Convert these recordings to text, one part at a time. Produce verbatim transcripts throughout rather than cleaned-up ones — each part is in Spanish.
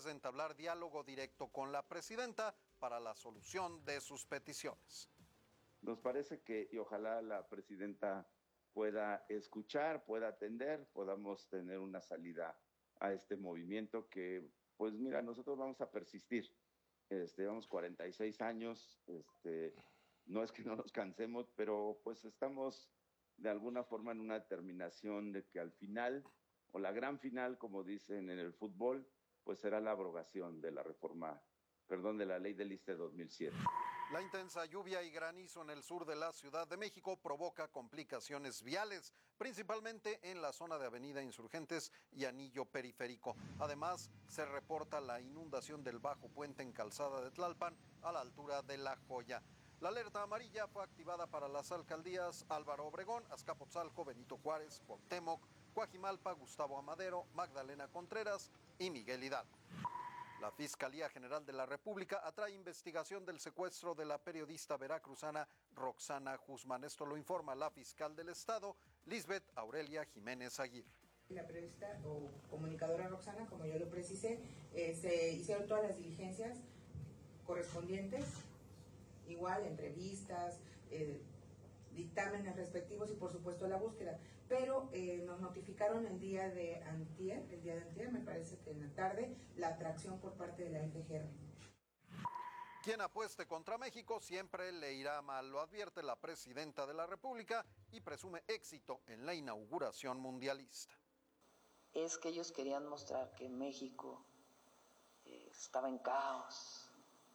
de entablar diálogo directo con la presidenta para la solución de sus peticiones. Nos parece que, y ojalá la presidenta pueda escuchar, pueda atender, podamos tener una salida a este movimiento que, pues mira, nosotros vamos a persistir. Este, llevamos cuarenta y seis años, este, no es que no nos cansemos, pero pues estamos de alguna forma en una determinación de que al final, o la gran final, como dicen en el fútbol, pues será la abrogación de la reforma, perdón, de la ley del I S S S te dos mil siete. La intensa lluvia y granizo en el sur de la Ciudad de México provoca complicaciones viales, principalmente en la zona de Avenida Insurgentes y Anillo Periférico. Además, se reporta la inundación del bajo puente en Calzada de Tlalpan a la altura de La Joya. La alerta amarilla fue activada para las alcaldías Álvaro Obregón, Azcapotzalco, Benito Juárez, Cuauhtémoc, Coajimalpa, Gustavo Amadero, Magdalena Contreras y Miguel Hidalgo. La Fiscalía General de la República atrae investigación del secuestro de la periodista veracruzana Roxana Guzmán. Esto lo informa la fiscal del Estado, Lisbeth Aurelia Jiménez Aguirre. La periodista o comunicadora Roxana, como yo lo precisé, eh, se hicieron todas las diligencias correspondientes, igual entrevistas, eh, dictámenes respectivos y por supuesto la búsqueda, pero eh, nos notificaron el día de antier, el día de antier, me parece que en la tarde, la atracción por parte de la F G R. Quien apueste contra México siempre le irá mal, lo advierte la presidenta de la República y presume éxito en la inauguración mundialista. Es que ellos querían mostrar que México eh, estaba en caos,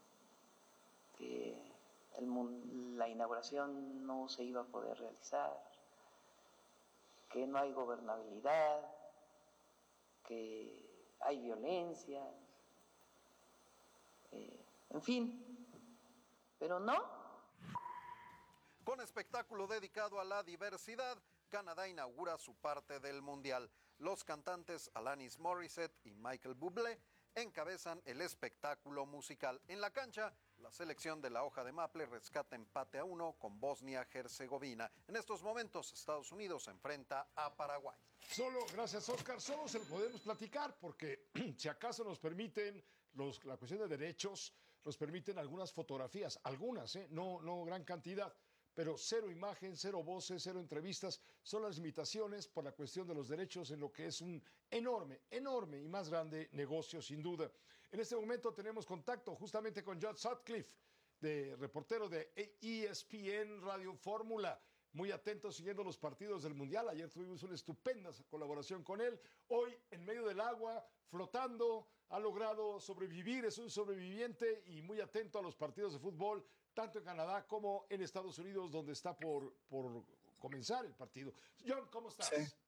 que el, la inauguración no se iba a poder realizar, que no hay gobernabilidad, que hay violencia, eh, en fin, pero no. Con espectáculo dedicado a la diversidad, Canadá inaugura su parte del Mundial. Los cantantes Alanis Morissette y Michael Bublé encabezan el espectáculo musical. En la cancha, la selección de la hoja de maple rescata empate a uno con Bosnia-Herzegovina. En estos momentos, Estados Unidos se enfrenta a Paraguay. Solo, gracias Oscar, solo se lo podemos platicar porque si acaso nos permiten los, la cuestión de derechos, nos permiten algunas fotografías, algunas, ¿eh? no, no gran cantidad, pero cero imagen, cero voces, cero entrevistas, son las limitaciones por la cuestión de los derechos en lo que es un enorme, enorme y más grande negocio sin duda. En este momento tenemos contacto justamente con Judd Sutcliffe, de reportero de E S P N Radio Fórmula, muy atento siguiendo los partidos del Mundial. Ayer tuvimos una estupenda colaboración con él. Hoy, en medio del agua, flotando, ha logrado sobrevivir, es un sobreviviente y muy atento a los partidos de fútbol, tanto en Canadá como en Estados Unidos, donde está por, por comenzar el partido. John, ¿cómo estás?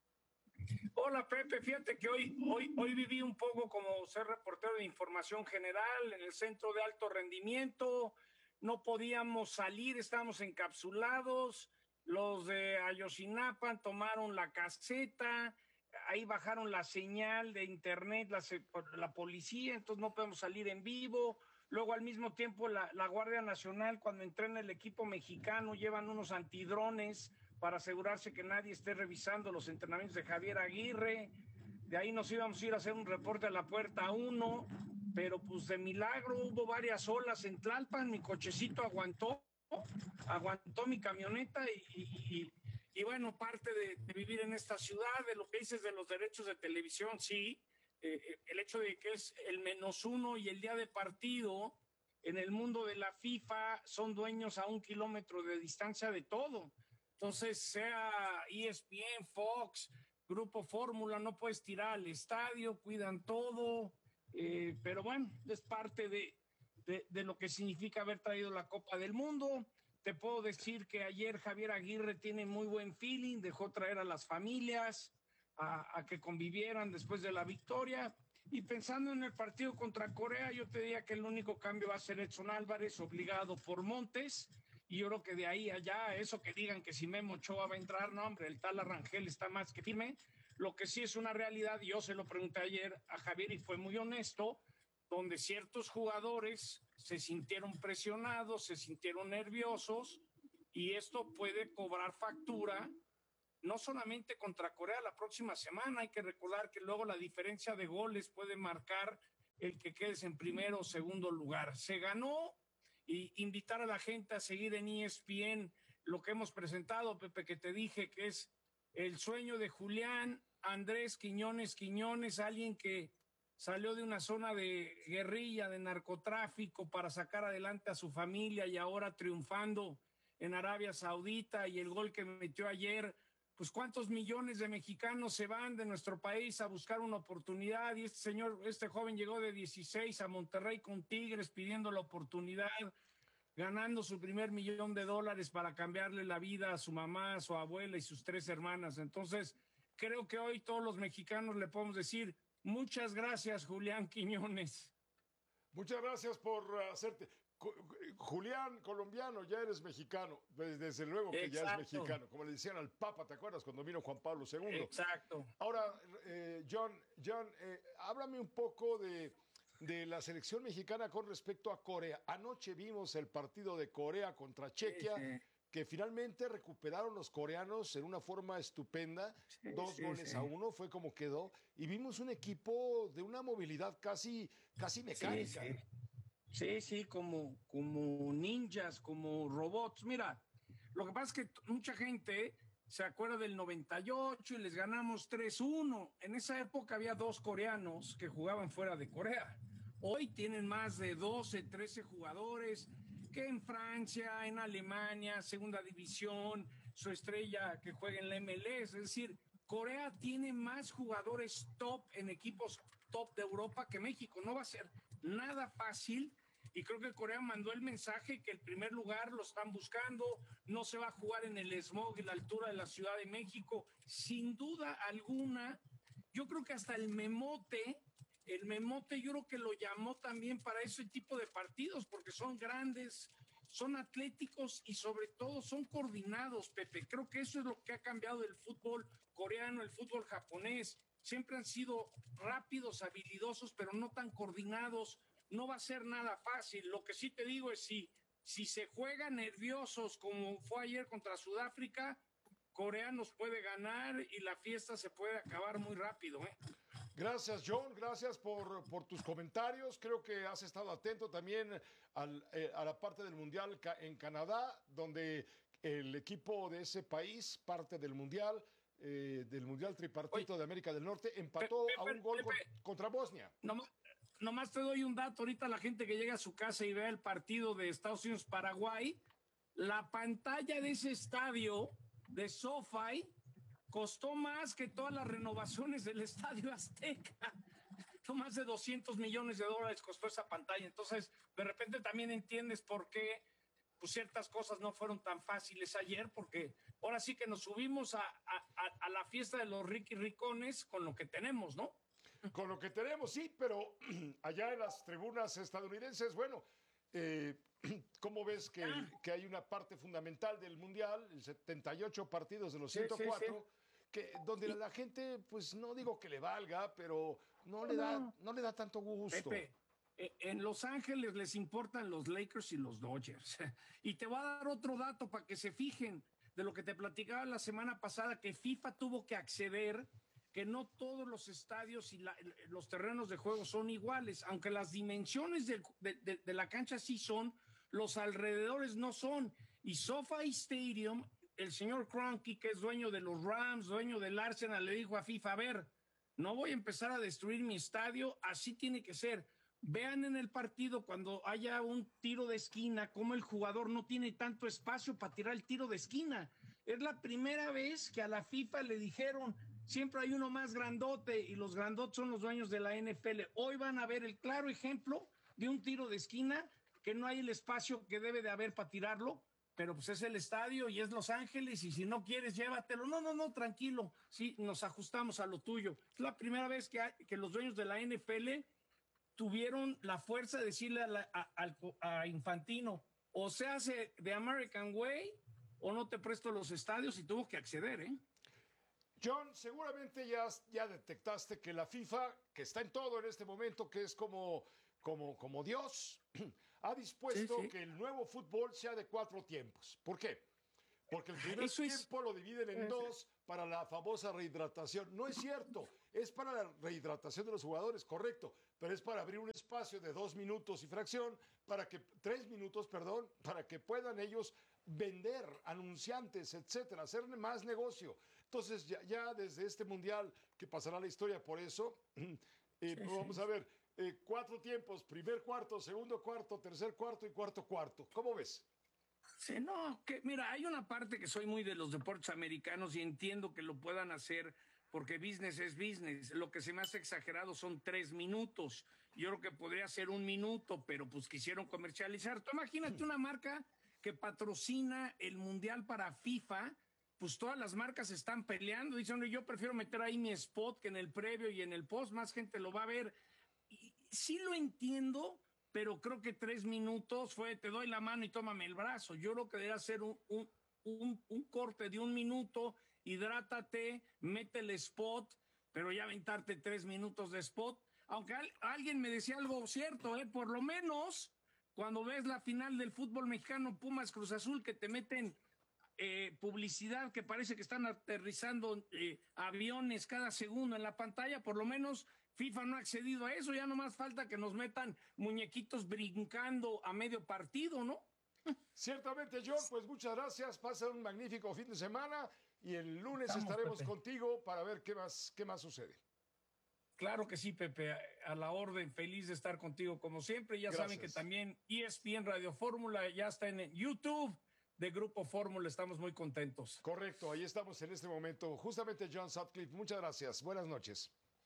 Sí. Hola, Pepe. Fíjate que hoy, hoy, hoy viví un poco como ser reportero de información general en el centro de alto rendimiento. No podíamos salir, estábamos encapsulados. Los de Ayotzinapa tomaron la caseta, ahí bajaron la señal de internet, la, la policía, entonces no podemos salir en vivo. Luego, al mismo tiempo, la, la Guardia Nacional, cuando entrena el equipo mexicano, llevan unos antidrones para asegurarse que nadie esté revisando los entrenamientos de Javier Aguirre. De ahí nos íbamos a ir a hacer un reporte a la puerta uno, pero pues de milagro hubo varias olas en Tlalpan, mi cochecito aguantó. aguantó mi camioneta y, y, y, y bueno, parte de, de vivir en esta ciudad, de lo que dices de los derechos de televisión, sí, eh, el hecho de que es el menos uno y el día de partido en el mundo de la FIFA son dueños a un kilómetro de distancia de todo. Entonces, sea E S P N, Fox, Grupo Fórmula, no puedes tirar al estadio, cuidan todo, eh, pero bueno, es parte de De, de lo que significa haber traído la Copa del Mundo. Te puedo decir que ayer Javier Aguirre tiene muy buen feeling, dejó traer a las familias a, a que convivieran después de la victoria. Y pensando en el partido contra Corea, yo te diría que el único cambio va a ser Edson Álvarez, obligado por Montes. Y yo creo que de ahí a allá, eso que digan que si Memo Ochoa va a entrar, no, hombre, el tal Arrangel está más que firme. Lo que sí es una realidad, y yo se lo pregunté ayer a Javier y fue muy honesto, donde ciertos jugadores se sintieron presionados, se sintieron nerviosos, y esto puede cobrar factura, no solamente contra Corea la próxima semana. Hay que recordar que luego la diferencia de goles puede marcar el que quedes en primero o segundo lugar. Se ganó, y invitar a la gente a seguir en E S P N lo que hemos presentado, Pepe, que te dije que es el sueño de Julián Andrés Quiñones Quiñones, alguien que salió de una zona de guerrilla, de narcotráfico para sacar adelante a su familia y ahora triunfando en Arabia Saudita, y el gol que metió ayer. Pues cuántos millones de mexicanos se van de nuestro país a buscar una oportunidad, y este señor, este joven llegó de dieciséis a Monterrey con Tigres pidiendo la oportunidad, ganando su primer millón de dólares para cambiarle la vida a su mamá, a su abuela y sus tres hermanas. Entonces, creo que hoy todos los mexicanos le podemos decir muchas gracias, Julián Quiñones. Muchas gracias por hacerte... Julián, colombiano, ya eres mexicano, desde luego que Exacto. ya eres mexicano, como le decían al Papa, ¿te acuerdas cuando vino Juan Pablo segundo? Exacto. Ahora, eh, John, John eh, háblame un poco de, de la selección mexicana con respecto a Corea. Anoche vimos el partido de Corea contra Chequia, sí, sí. que finalmente recuperaron los coreanos en una forma estupenda, sí, dos sí, goles sí. a uno, fue como quedó, y vimos un equipo de una movilidad casi, casi mecánica. Sí, sí. Sí, sí, como, como ninjas, como robots. Mira, lo que pasa es que mucha gente se acuerda del noventa y ocho y les ganamos tres uno. En esa época había dos coreanos que jugaban fuera de Corea. Hoy tienen más de doce, trece jugadores que en Francia, en Alemania, segunda división, su estrella que juega en la M L S. Es decir, Corea tiene más jugadores top en equipos top de Europa que México. No va a ser nada fácil. Y creo que Corea mandó el mensaje que el primer lugar lo están buscando, no se va a jugar en el smog y la altura de la Ciudad de México, sin duda alguna. Yo creo que hasta el Memote, el Memote yo creo que lo llamó también para ese tipo de partidos, porque son grandes, son atléticos y sobre todo son coordinados, Pepe. Creo que eso es lo que ha cambiado el fútbol coreano, el fútbol japonés. Siempre han sido rápidos, habilidosos, pero no tan coordinados. No va a ser nada fácil. Lo que sí te digo es si, si se juega nerviosos como fue ayer contra Sudáfrica, Corea nos puede ganar y la fiesta se puede acabar muy rápido, ¿eh? Gracias, John. Gracias por, por tus comentarios. Creo que has estado atento también al, eh, a la parte del Mundial en Canadá, donde el equipo de ese país, parte del Mundial, eh, del Mundial Tripartito Oye, de América del Norte, empató Pepe, a un gol Pepe, con, contra Bosnia. No, Nomás te doy un dato, ahorita la gente que llega a su casa y vea el partido de Estados Unidos-Paraguay, la pantalla de ese estadio de SoFi costó más que todas las renovaciones del Estadio Azteca. Más de doscientos millones de dólares costó esa pantalla. Entonces, de repente también entiendes por qué pues, ciertas cosas no fueron tan fáciles ayer, porque ahora sí que nos subimos a, a, a la fiesta de los Ricky Ricones con lo que tenemos, ¿no? Con lo que tenemos, sí, pero allá en las tribunas estadounidenses, bueno, eh, ¿cómo ves que, ah. que hay una parte fundamental del Mundial, el setenta y ocho partidos de los ciento cuatro, sí, sí, sí. Que, donde sí. la gente, pues no digo que le valga, pero no, no le da, no le da tanto gusto. Pepe, en Los Ángeles les importan los Lakers y los Dodgers. Y te voy a dar otro dato para que se fijen de lo que te platicaba la semana pasada, que FIFA tuvo que acceder que no todos los estadios y la, los terrenos de juego son iguales, aunque las dimensiones de, de, de, de la cancha sí son, los alrededores no son. Y SoFi Stadium, el señor Kroenke, que es dueño de los Rams, dueño del Arsenal, le dijo a FIFA, a ver, no voy a empezar a destruir mi estadio, así tiene que ser. Vean en el partido cuando haya un tiro de esquina, cómo el jugador no tiene tanto espacio para tirar el tiro de esquina. Es la primera vez que a la FIFA le dijeron, siempre hay uno más grandote y los grandotes son los dueños de la N F L. Hoy van a ver el claro ejemplo de un tiro de esquina que no hay el espacio que debe de haber para tirarlo, pero pues es el estadio y es Los Ángeles y si no quieres llévatelo. No, no, no, tranquilo, sí, nos ajustamos a lo tuyo. Es la primera vez que, hay, que los dueños de la N F L tuvieron la fuerza de decirle a, la, a, a, a Infantino, o se hace de American Way o no te presto los estadios, y tuvo que acceder, ¿eh? John, seguramente ya, ya detectaste que la FIFA, que está en todo en este momento, que es como, como, como Dios, ha dispuesto sí, sí. que el nuevo fútbol sea de cuatro tiempos. ¿Por qué? Porque el primer Eso tiempo es... lo dividen en Eso. dos para la famosa rehidratación. No es cierto, es para la rehidratación de los jugadores, correcto. pero es para abrir un espacio de dos minutos y fracción, para que, tres minutos, perdón, para que puedan ellos vender, anunciantes, etcétera, hacer más negocio. Entonces, ya, ya desde este mundial, que pasará la historia por eso, eh, sí, pues vamos sí. a ver, eh, cuatro tiempos, primer cuarto, segundo cuarto, tercer cuarto y cuarto cuarto. ¿Cómo ves? Sí, no, que mira, hay una parte que soy muy de los deportes americanos y entiendo que lo puedan hacer porque business es business. Lo que se me hace exagerado son tres minutos. Yo creo que podría ser un minuto, pero pues quisieron comercializar. Tú imagínate una marca que patrocina el Mundial para FIFA, pues todas las marcas están peleando. Dicen, yo prefiero meter ahí mi spot que en el previo y en el post, más gente lo va a ver. Y sí lo entiendo, pero creo que tres minutos fue, te doy la mano y tómame el brazo. Yo creo que debería ser un, un, un, un corte de un minuto, hidrátate, mete el spot, pero ya aventarte tres minutos de spot. Aunque al, alguien me decía algo cierto, ¿eh? Por lo menos cuando ves la final del fútbol mexicano, Pumas Cruz Azul, que te meten eh, publicidad que parece que están aterrizando eh, aviones cada segundo en la pantalla, por lo menos FIFA no ha accedido a eso, ya nomás falta que nos metan muñequitos brincando a medio partido, ¿no? Ciertamente, John, pues muchas gracias, pasa un magnífico fin de semana y el lunes Estamos, estaremos Pepe. contigo para ver qué más, qué más sucede. Claro que sí, Pepe, a la orden, feliz de estar contigo como siempre. Ya Gracias. Saben que también E S P N Radio Fórmula ya está en YouTube de Grupo Fórmula, estamos muy contentos. Correcto, ahí estamos en este momento. Justamente John Sutcliffe, muchas gracias, buenas noches.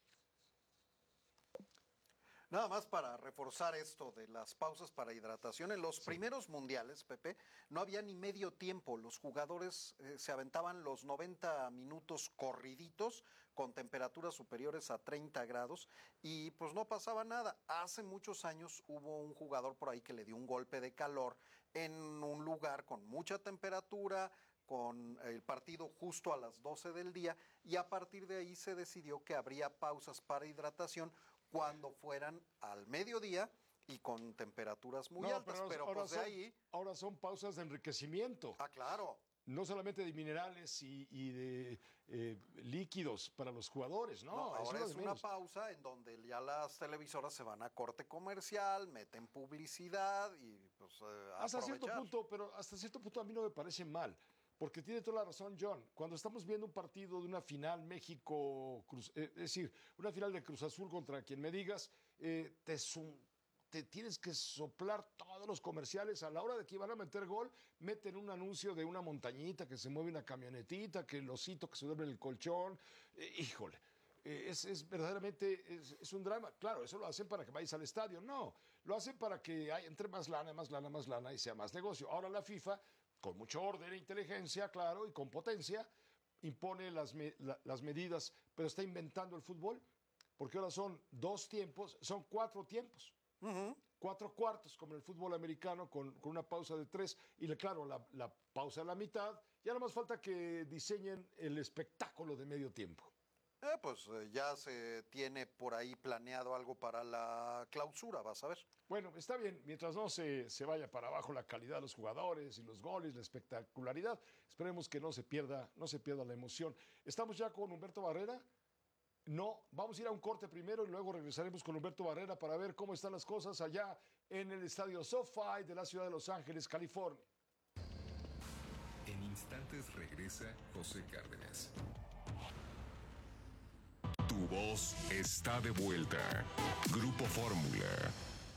Nada más para reforzar esto de las pausas para hidratación. En los sí. primeros mundiales, Pepe, no había ni medio tiempo. Los jugadores eh, se aventaban los noventa minutos corriditos con temperaturas superiores a treinta grados y pues no pasaba nada. Hace muchos años hubo un jugador por ahí que le dio un golpe de calor en un lugar con mucha temperatura, con el partido justo a las doce del día, y a partir de ahí se decidió que habría pausas para hidratación cuando fueran al mediodía y con temperaturas muy no, altas, pero, pero ahora pues de son, ahí... Ahora son pausas de enriquecimiento. Ah, claro. No solamente de minerales y, y de eh, líquidos para los jugadores, ¿no? no ahora es, es una pausa en donde ya las televisoras se van a corte comercial, meten publicidad y pues eh, hasta cierto punto, pero hasta cierto punto a mí no me parece mal. Porque tiene toda la razón, John. Cuando estamos viendo un partido de una final México, Cruz, eh, es decir, una final de Cruz Azul contra quien me digas, eh, te, sum, te tienes que soplar todos los comerciales. A la hora de que van a meter gol, meten un anuncio de una montañita que se mueve una camionetita, que el osito que se duerme en el colchón. Eh, híjole, eh, es, es verdaderamente es, es un drama. Claro, eso lo hacen para que vayas al estadio. No, lo hacen para que hay, entre más lana, más lana, más lana y sea más negocio. Ahora la FIFA, con mucho orden e inteligencia, claro, y con potencia, impone las, me, la, las medidas, pero está inventando el fútbol, porque ahora son dos tiempos, son cuatro tiempos, uh-huh. cuatro cuartos, como en el fútbol americano, con, con una pausa de tres, y claro, la, la pausa a la mitad, ya nada más falta que diseñen el espectáculo de medio tiempo. Eh, pues eh, ya se tiene por ahí planeado algo para la clausura, vas a ver. Bueno, está bien, mientras no se, se vaya para abajo la calidad de los jugadores y los goles, la espectacularidad, esperemos que no se pierda, no se pierda la emoción. ¿Estamos ya con Humberto Barrera? No, vamos a ir a un corte primero y luego regresaremos con Humberto Barrera para ver cómo están las cosas allá en el estadio SoFi de la ciudad de Los Ángeles, California. En instantes regresa José Cárdenas. Tu voz está de vuelta. Grupo Fórmula.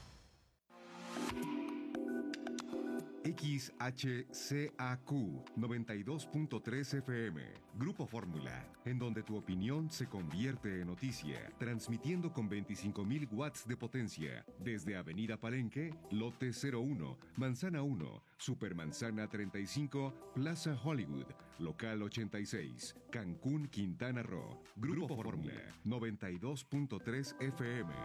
X H C A Q noventa y dos punto tres F M. Grupo Fórmula, en donde tu opinión se convierte en noticia. Transmitiendo con veinticinco mil watts de potencia. Desde Avenida Palenque, Lote cero uno, Manzana uno, Supermanzana treinta y cinco, Plaza Hollywood, Local ochenta y seis, Cancún, Quintana Roo. Grupo Fórmula, noventa y dos punto tres F M.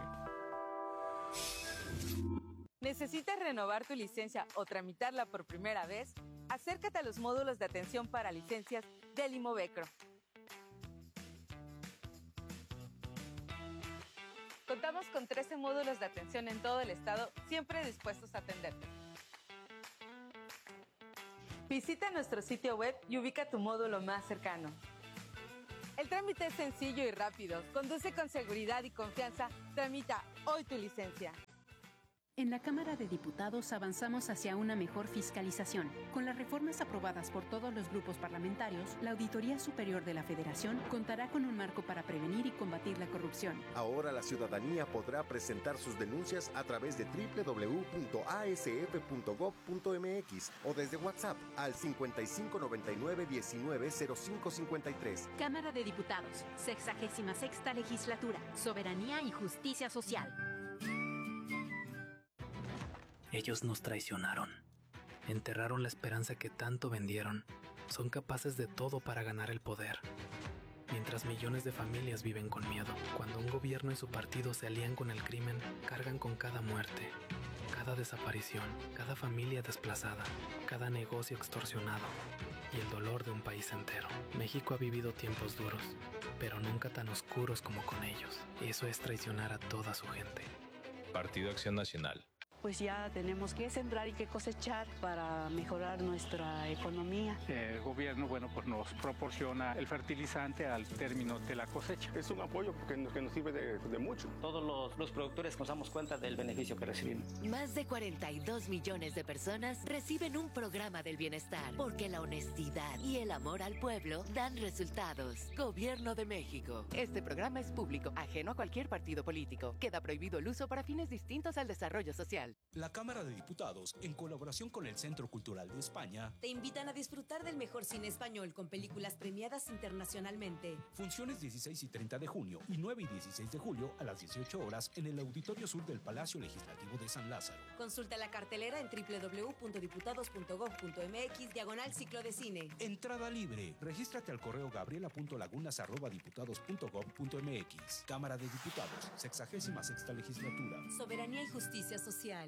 ¿Necesitas renovar tu licencia o tramitarla por primera vez? Acércate a los módulos de atención para licencias del Imovecro. Contamos con trece módulos de atención en todo el estado, siempre dispuestos a atenderte. Visita nuestro sitio web y ubica tu módulo más cercano. El trámite es sencillo y rápido. Conduce con seguridad y confianza Tramita hoy tu licencia. En la Cámara de Diputados avanzamos hacia una mejor fiscalización. Con las reformas aprobadas por todos los grupos parlamentarios, la Auditoría Superior de la Federación contará con un marco para prevenir y combatir la corrupción. Ahora la ciudadanía podrá presentar sus denuncias a través de doble u doble u doble u punto a s f punto gob punto m x o desde WhatsApp al cincuenta y cinco noventa y nueve diecinueve cero cinco cincuenta y tres. Cámara de Diputados, sexagésima sexta legislatura, soberanía y justicia social. Ellos nos traicionaron, enterraron la esperanza que tanto vendieron, son capaces de todo para ganar el poder. Mientras millones de familias viven con miedo, cuando un gobierno y su partido se alían con el crimen, cargan con cada muerte, cada desaparición, cada familia desplazada, cada negocio extorsionado y el dolor de un país entero. México ha vivido tiempos duros, pero nunca tan oscuros como con ellos. Eso es traicionar a toda su gente. Partido Acción Nacional. Pues ya tenemos que sembrar y que cosechar para mejorar nuestra economía. El gobierno, bueno, pues nos proporciona el fertilizante al término de la cosecha. Es un apoyo que nos, que nos sirve de, de mucho. Todos los, los productores nos damos cuenta del beneficio que recibimos. Más de cuarenta y dos millones de personas reciben un programa del bienestar, porque la honestidad y el amor al pueblo dan resultados. Gobierno de México. Este programa es público, ajeno a cualquier partido político. Queda prohibido el uso para fines distintos al desarrollo social. La Cámara de Diputados, en colaboración con el Centro Cultural de España, te invitan a disfrutar del mejor cine español con películas premiadas internacionalmente. Funciones dieciséis y treinta de junio y nueve y dieciséis de julio a las dieciocho horas en el Auditorio Sur del Palacio Legislativo de San Lázaro. Consulta la cartelera en doble u doble u doble u punto diputados punto gob punto m x diagonal ciclo de cine. Entrada libre. Regístrate al correo gabriela punto lagunas arroba diputados punto gob punto m x. Cámara de Diputados, sexagésima sexta legislatura. Soberanía y justicia social.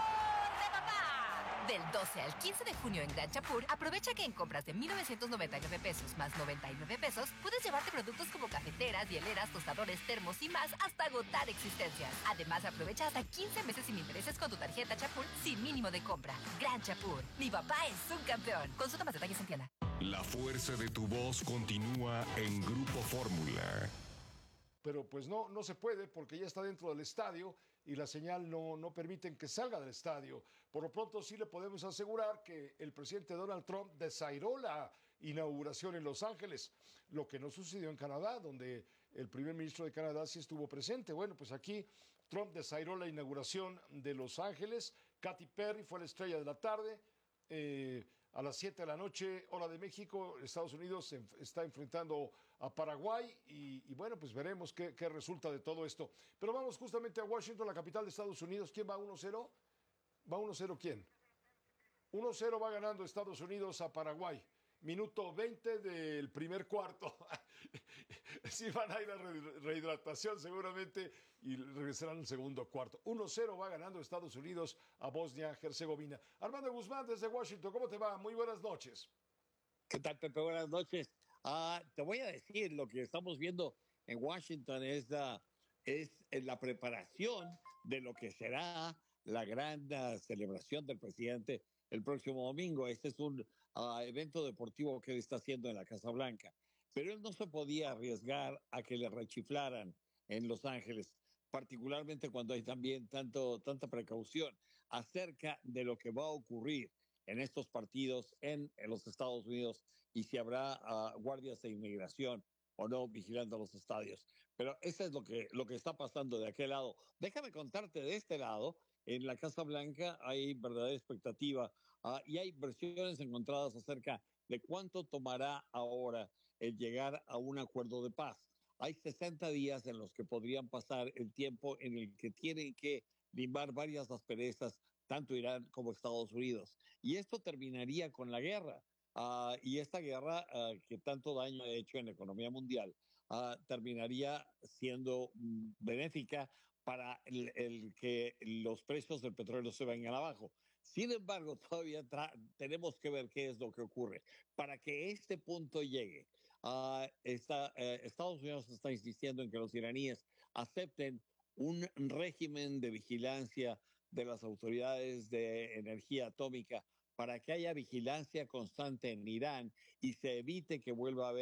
Del doce al quince de junio en Gran Chapur, aprovecha que en compras de mil novecientos noventa y nueve pesos más noventa y nueve pesos, puedes llevarte productos como cafeteras, hieleras, tostadores, termos y más hasta agotar existencias. Además, aprovecha hasta quince meses sin intereses con tu tarjeta Chapur sin mínimo de compra. Gran Chapur, mi papá es un campeón. Consulta más detalles en tienda. La fuerza de tu voz continúa en Grupo Fórmula. Pero pues no, no se puede porque ya está dentro del estadio y la señal no, no permiten que salga del estadio. Por lo pronto sí le podemos asegurar que el presidente Donald Trump desairó la inauguración en Los Ángeles, lo que no sucedió en Canadá, donde el primer ministro de Canadá sí estuvo presente. Bueno, pues aquí Trump desairó la inauguración de Los Ángeles. Katy Perry fue la estrella de la tarde. Eh, a las siete de la noche, hora de México, Estados Unidos se está enfrentando a Paraguay y, y bueno, pues veremos qué, qué resulta de todo esto. Pero vamos justamente a Washington, la capital de Estados Unidos. ¿Quién va uno cero? ¿Va uno cero quién? uno cero va ganando Estados Unidos a Paraguay. Minuto veinte del primer cuarto. Sí van a ir a re- rehidratación seguramente y regresarán al segundo cuarto. uno cero va ganando Estados Unidos a Bosnia-Herzegovina. Armando Guzmán desde Washington, ¿cómo te va? Muy buenas noches. ¿Qué tal, Pepe? Buenas noches. Uh, te voy a decir, lo que estamos viendo en Washington es, uh, es la preparación de lo que será la gran uh, celebración del presidente el próximo domingo. Este es un uh, evento deportivo que él está haciendo en la Casa Blanca. Pero él no se podía arriesgar a que le rechiflaran en Los Ángeles, particularmente cuando hay también tanto, tanta precaución acerca de lo que va a ocurrir en estos partidos en, en los Estados Unidos y si habrá uh, guardias de inmigración o no vigilando los estadios. Pero eso es lo que, lo que está pasando de aquel lado. Déjame contarte de este lado. En la Casa Blanca hay verdadera expectativa uh, y hay versiones encontradas acerca de cuánto tomará ahora el llegar a un acuerdo de paz. Hay sesenta días en los que podrían pasar el tiempo en el que tienen que limar varias asperezas, tanto Irán como Estados Unidos. Y esto terminaría con la guerra. Uh, y esta guerra uh, que tanto daño ha hecho en la economía mundial uh, terminaría siendo um, benéfica para el, el que los precios del petróleo se vengan abajo. Sin embargo, todavía tra- tenemos que ver qué es lo que ocurre. Para que este punto llegue, uh, está, uh, Estados Unidos está insistiendo en que los iraníes acepten un régimen de vigilancia de las autoridades de energía atómica para que haya vigilancia constante en Irán y se evite que vuelva a haber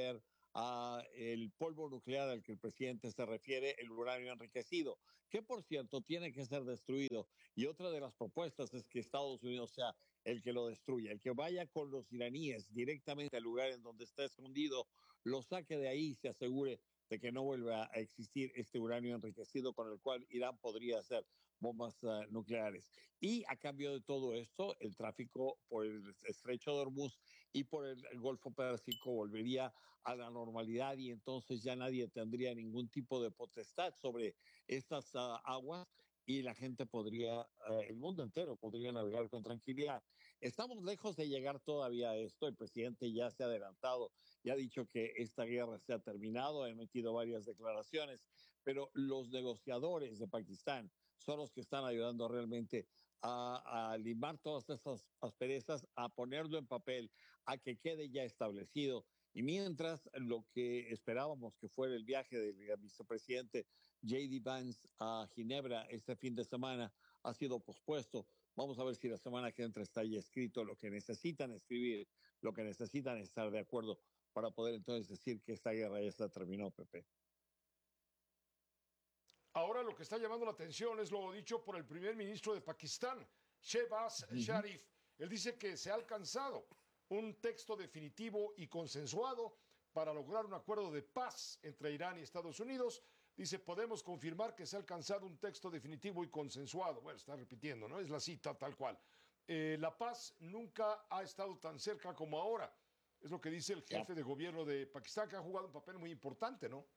a el polvo nuclear al que el presidente se refiere, el uranio enriquecido, que por cierto tiene que ser destruido. Y otra de las propuestas es que Estados Unidos sea el que lo destruya, el que vaya con los iraníes directamente al lugar en donde está escondido, lo saque de ahí y se asegure de que no vuelva a existir este uranio enriquecido con el cual Irán podría hacer bombas uh, nucleares. Y a cambio de todo esto, el tráfico por el estrecho de Hormuz y por el, el Golfo Pérsico volvería a la normalidad y entonces ya nadie tendría ningún tipo de potestad sobre estas uh, aguas y la gente podría, uh, el mundo entero podría navegar con tranquilidad. Estamos lejos de llegar todavía a esto. El presidente ya se ha adelantado y ha dicho que esta guerra se ha terminado, ha emitido varias declaraciones, pero los negociadores de Pakistán son los que están ayudando realmente a, a limar todas esas asperezas, a ponerlo en papel, a que quede ya establecido. Y mientras lo que esperábamos que fuera el viaje del vicepresidente J D Vance a Ginebra este fin de semana ha sido pospuesto. Vamos a ver si la semana que entra está ya escrito lo que necesitan escribir, lo que necesitan estar de acuerdo para poder entonces decir que esta guerra ya se terminó, Pepe. Ahora lo que está llamando la atención es lo dicho por el primer ministro de Pakistán, Shehbaz uh-huh. Sharif. Él dice que se ha alcanzado un texto definitivo y consensuado para lograr un acuerdo de paz entre Irán y Estados Unidos. Dice, podemos confirmar que se ha alcanzado un texto definitivo y consensuado. Bueno, está repitiendo, ¿no? Es la cita tal cual. Eh, la paz nunca ha estado tan cerca como ahora. Es lo que dice el jefe de gobierno de Pakistán, que ha jugado un papel muy importante, ¿no?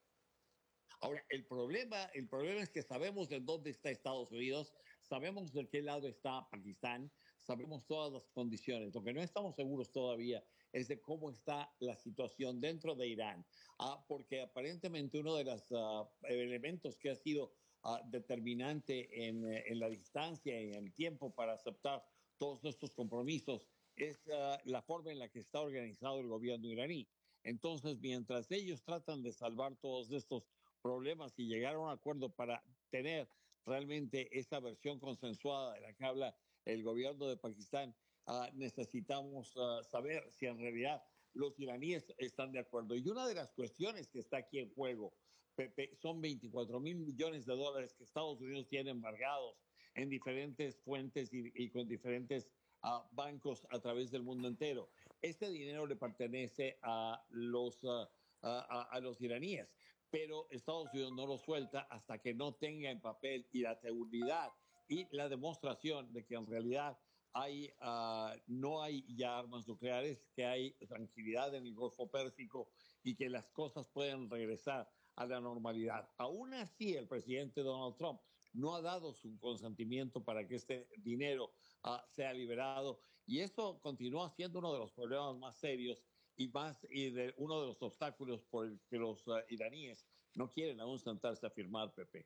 Ahora, el problema, el problema es que sabemos de dónde está Estados Unidos, sabemos de qué lado está Pakistán, sabemos todas las condiciones. Lo que no estamos seguros todavía es de cómo está la situación dentro de Irán, ah, porque aparentemente uno de los uh, elementos que ha sido uh, determinante en, en la distancia y en el tiempo para aceptar todos estos compromisos es uh, la forma en la que está organizado el gobierno iraní. Entonces, mientras ellos tratan de salvar todos estos problemas y llegar a un acuerdo para tener realmente esa versión consensuada de la que habla el gobierno de Pakistán, uh, necesitamos uh, saber si en realidad los iraníes están de acuerdo. Y una de las cuestiones que está aquí en juego, Pepe, son veinticuatro mil millones de dólares que Estados Unidos tiene embargados en diferentes fuentes y, y con diferentes uh, bancos a través del mundo entero. Este dinero le pertenece a los, uh, a, a los iraníes, pero Estados Unidos no lo suelta hasta que no tenga en papel y la seguridad y la demostración de que en realidad hay, uh, no hay ya armas nucleares, que hay tranquilidad en el Golfo Pérsico y que las cosas pueden regresar a la normalidad. Aún así, el presidente Donald Trump no ha dado su consentimiento para que este dinero uh, sea liberado, y eso continúa siendo uno de los problemas más serios y más y de uno de los obstáculos por el que los uh, iraníes no quieren aún sentarse a firmar, Pepe.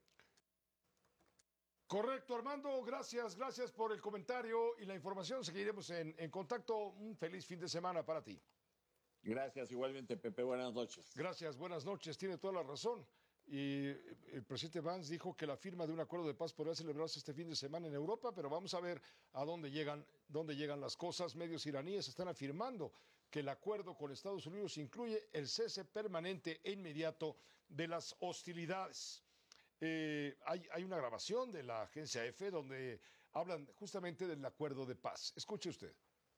Correcto, Armando, gracias, gracias por el comentario y la información. Seguiremos en, en contacto. Un feliz fin de semana para ti. Gracias, igualmente, Pepe, buenas noches. Gracias, buenas noches, tiene toda la razón. Y el presidente Vance dijo que la firma de un acuerdo de paz podría celebrarse este fin de semana en Europa, pero vamos a ver a dónde llegan, dónde llegan las cosas. Medios iraníes están afirmando que el acuerdo con Estados Unidos incluye el cese permanente e inmediato de las hostilidades. Eh, hay, hay una grabación de la agencia E F E donde hablan justamente del acuerdo de paz. Escuche usted.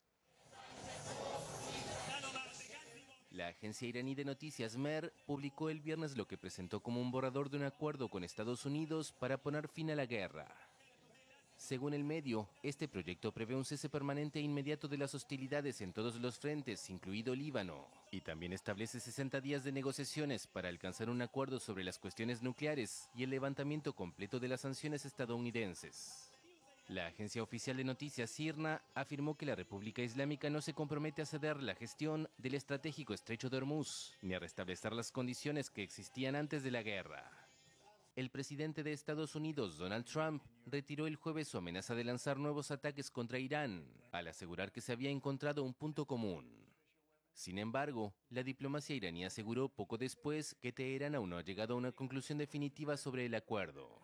La agencia iraní de noticias Mer publicó el viernes lo que presentó como un borrador de un acuerdo con Estados Unidos para poner fin a la guerra. Según el medio, este proyecto prevé un cese permanente e inmediato de las hostilidades en todos los frentes, incluido Líbano, y también establece sesenta días de negociaciones para alcanzar un acuerdo sobre las cuestiones nucleares y el levantamiento completo de las sanciones estadounidenses. La agencia oficial de noticias I R N A afirmó que la República Islámica no se compromete a ceder la gestión del estratégico estrecho de Hormuz, ni a restablecer las condiciones que existían antes de la guerra. El presidente de Estados Unidos, Donald Trump, retiró el jueves su amenaza de lanzar nuevos ataques contra Irán, al asegurar que se había encontrado un punto común. Sin embargo, la diplomacia iraní aseguró poco después que Teherán aún no ha llegado a una conclusión definitiva sobre el acuerdo.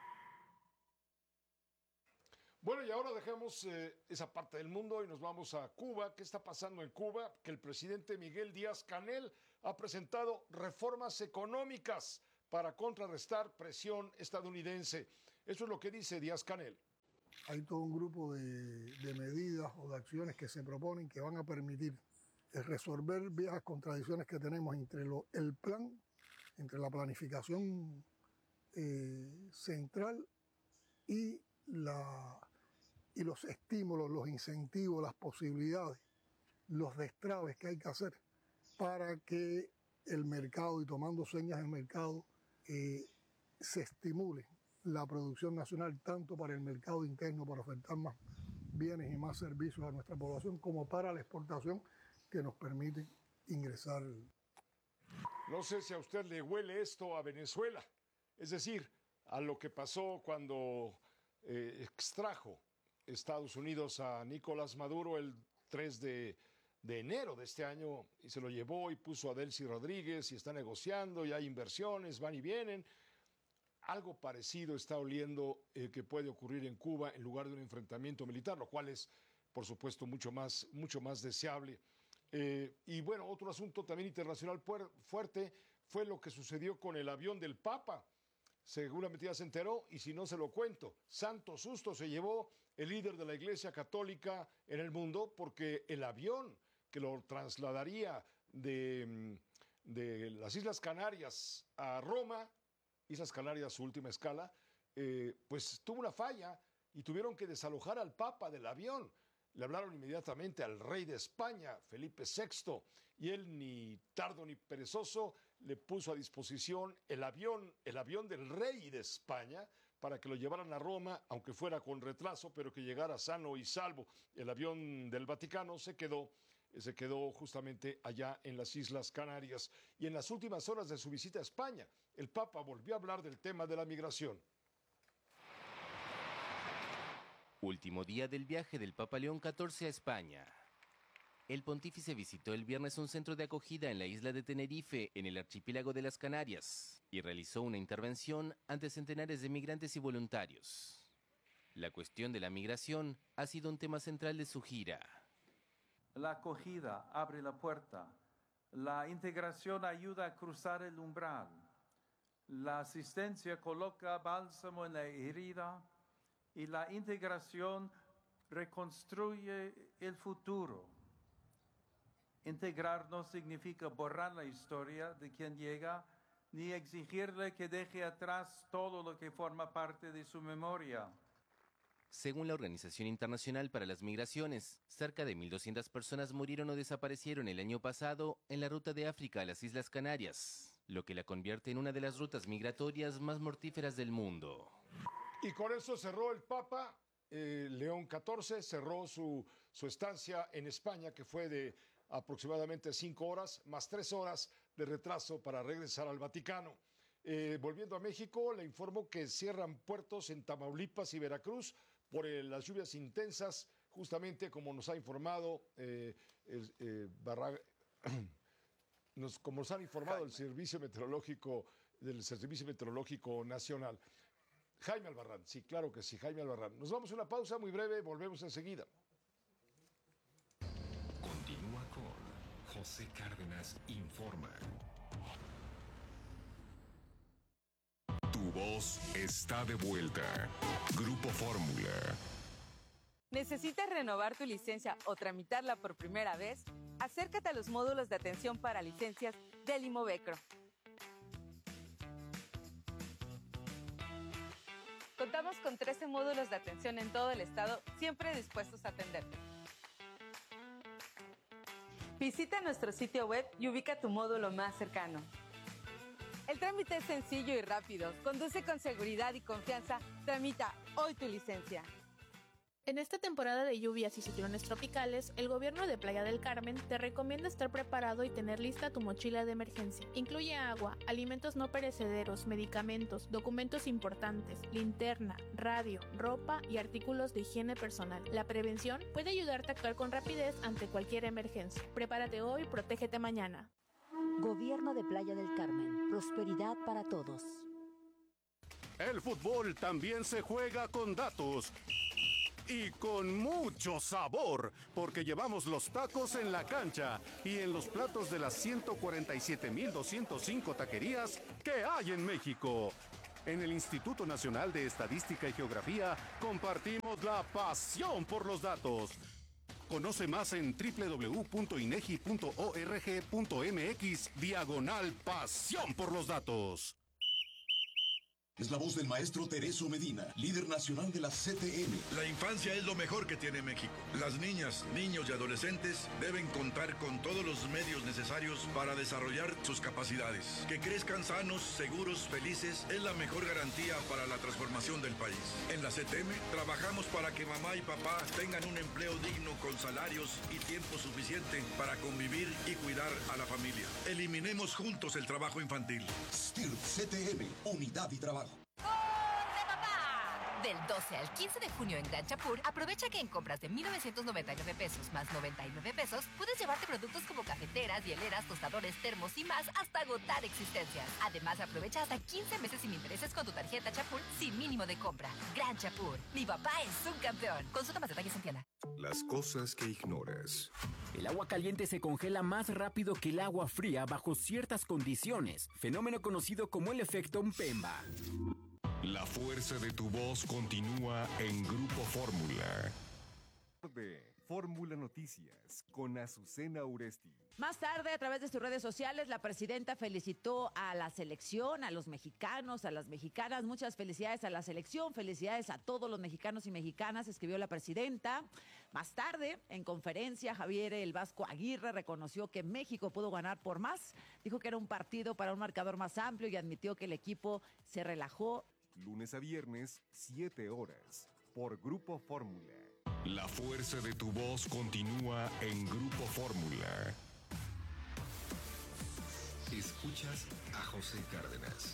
Bueno, y ahora dejamos eh, esa parte del mundo y nos vamos a Cuba. ¿Qué está pasando en Cuba? Que el presidente Miguel Díaz-Canel ha presentado reformas económicas para contrarrestar presión estadounidense. Eso es lo que dice Díaz-Canel. Hay todo un grupo de, de medidas o de acciones que se proponen que van a permitir resolver viejas contradicciones que tenemos entre lo, el plan, entre la planificación eh, central y, la, y los estímulos, los incentivos, las posibilidades, los destraves que hay que hacer para que el mercado, y tomando señas del mercado, eh, se estimule la producción nacional tanto para el mercado interno, para ofertar más bienes y más servicios a nuestra población, como para la exportación que nos permite ingresar. No sé si a usted le huele esto a Venezuela, es decir, a lo que pasó cuando eh, extrajo Estados Unidos a Nicolás Maduro el tres de enero de este año y se lo llevó y puso a Delcy Rodríguez y está negociando y hay inversiones, van y vienen. Algo parecido está oliendo eh, que puede ocurrir en Cuba en lugar de un enfrentamiento militar, lo cual es, por supuesto, mucho más, mucho más deseable. Eh, y bueno, otro asunto también internacional fuerte fue lo que sucedió con el avión del Papa. Seguramente ya se enteró y si no se lo cuento. Santo susto se llevó el líder de la Iglesia Católica en el mundo porque el avión que lo trasladaría de, de las Islas Canarias a Roma, Islas Canarias, su última escala, eh, pues tuvo una falla y tuvieron que desalojar al Papa del avión. Le hablaron inmediatamente al rey de España, Felipe sexto, y él, ni tardo ni perezoso, le puso a disposición el avión, el avión del rey de España para que lo llevaran a Roma, aunque fuera con retraso, pero que llegara sano y salvo. El avión del Vaticano se quedó se quedó justamente allá en las Islas Canarias. Y en las últimas horas de su visita a España, el Papa volvió a hablar del tema de la migración. Último día del viaje del Papa León catorce a España. El pontífice visitó el viernes un centro de acogida en la isla de Tenerife, en el archipiélago de las Canarias, y realizó una intervención ante centenares de migrantes y voluntarios. La cuestión de la migración ha sido un tema central de su gira. La acogida abre la puerta, la integración ayuda a cruzar el umbral, la asistencia coloca bálsamo en la herida y la integración reconstruye el futuro. Integrar no significa borrar la historia de quien llega, ni exigirle que deje atrás todo lo que forma parte de su memoria. Según la Organización Internacional para las Migraciones, cerca de mil doscientas personas murieron o desaparecieron el año pasado en la ruta de África a las Islas Canarias, lo que la convierte en una de las rutas migratorias más mortíferas del mundo. Y con eso cerró el Papa eh, León catorce, cerró su, su estancia en España, que fue de aproximadamente cinco horas, más tres horas de retraso para regresar al Vaticano. Eh, volviendo a México, le informo que cierran puertos en Tamaulipas y Veracruz por eh, las lluvias intensas, justamente como nos ha informado eh, el, eh, Barra... nos, como nos han informado el Servicio Meteorológico del Servicio Meteorológico Nacional. Jaime Albarrán, sí, claro que sí, Jaime Albarrán. Nos vamos a una pausa muy breve, volvemos enseguida. Continúa con José Cárdenas Informa. Tu voz está de vuelta. Grupo Fórmula. ¿Necesitas renovar tu licencia o tramitarla por primera vez? Acércate a los módulos de atención para licencias del Imovecro. Contamos con trece módulos de atención en todo el estado, siempre dispuestos a atenderte. Visita nuestro sitio web y ubica tu módulo más cercano. El trámite es sencillo y rápido. Conduce con seguridad y confianza. Tramita hoy tu licencia. En esta temporada de lluvias y ciclones tropicales, el gobierno de Playa del Carmen te recomienda estar preparado y tener lista tu mochila de emergencia. Incluye agua, alimentos no perecederos, medicamentos, documentos importantes, linterna, radio, ropa y artículos de higiene personal. La prevención puede ayudarte a actuar con rapidez ante cualquier emergencia. Prepárate hoy, protégete mañana. Gobierno de Playa del Carmen. Prosperidad para todos. El fútbol también se juega con datos. y con mucho sabor, porque llevamos los tacos en la cancha y en los platos de las ciento cuarenta y siete mil doscientos cinco taquerías que hay en México. En el Instituto Nacional de Estadística y Geografía compartimos la pasión por los datos. Conoce más en doble u doble u doble u punto inegi punto org punto mx diagonal pasión por los datos. Es la voz del maestro Tereso Medina, líder nacional de la C T M. La infancia es lo mejor que tiene México. Las niñas, niños y adolescentes deben contar con todos los medios necesarios para desarrollar sus capacidades. Que crezcan sanos, seguros, felices es la mejor garantía para la transformación del país. En la C T M trabajamos para que mamá y papá tengan un empleo digno con salarios y tiempo suficiente para convivir y cuidar a la familia. Eliminemos juntos el trabajo infantil. S T I R C T M, unidad y trabajo. Del doce al quince de junio en Gran Chapur, aprovecha que en compras de mil novecientos noventa y nueve pesos más noventa y nueve pesos, puedes llevarte productos como cafeteras, hieleras, tostadores, termos y más hasta agotar existencias. Además, aprovecha hasta quince meses sin intereses con tu tarjeta Chapur sin mínimo de compra. Gran Chapur, mi papá es un campeón. Consulta más detalles en tienda. Las cosas que ignoras. El agua caliente se congela más rápido que el agua fría bajo ciertas condiciones, fenómeno conocido como el efecto Mpemba. La fuerza de tu voz continúa en Grupo Fórmula. De Fórmula Noticias con Azucena Uresti. Más tarde, a través de sus redes sociales, la presidenta felicitó a la selección, a los mexicanos, a las mexicanas. Muchas felicidades a la selección, felicidades a todos los mexicanos y mexicanas, escribió la presidenta. Más tarde, en conferencia, Javier El Vasco Aguirre reconoció que México pudo ganar por más. Dijo que era un partido para un marcador más amplio y admitió que el equipo se relajó. Lunes a viernes, siete horas, por Grupo Fórmula. La fuerza de tu voz continúa en Grupo Fórmula. Escuchas a José Cárdenas.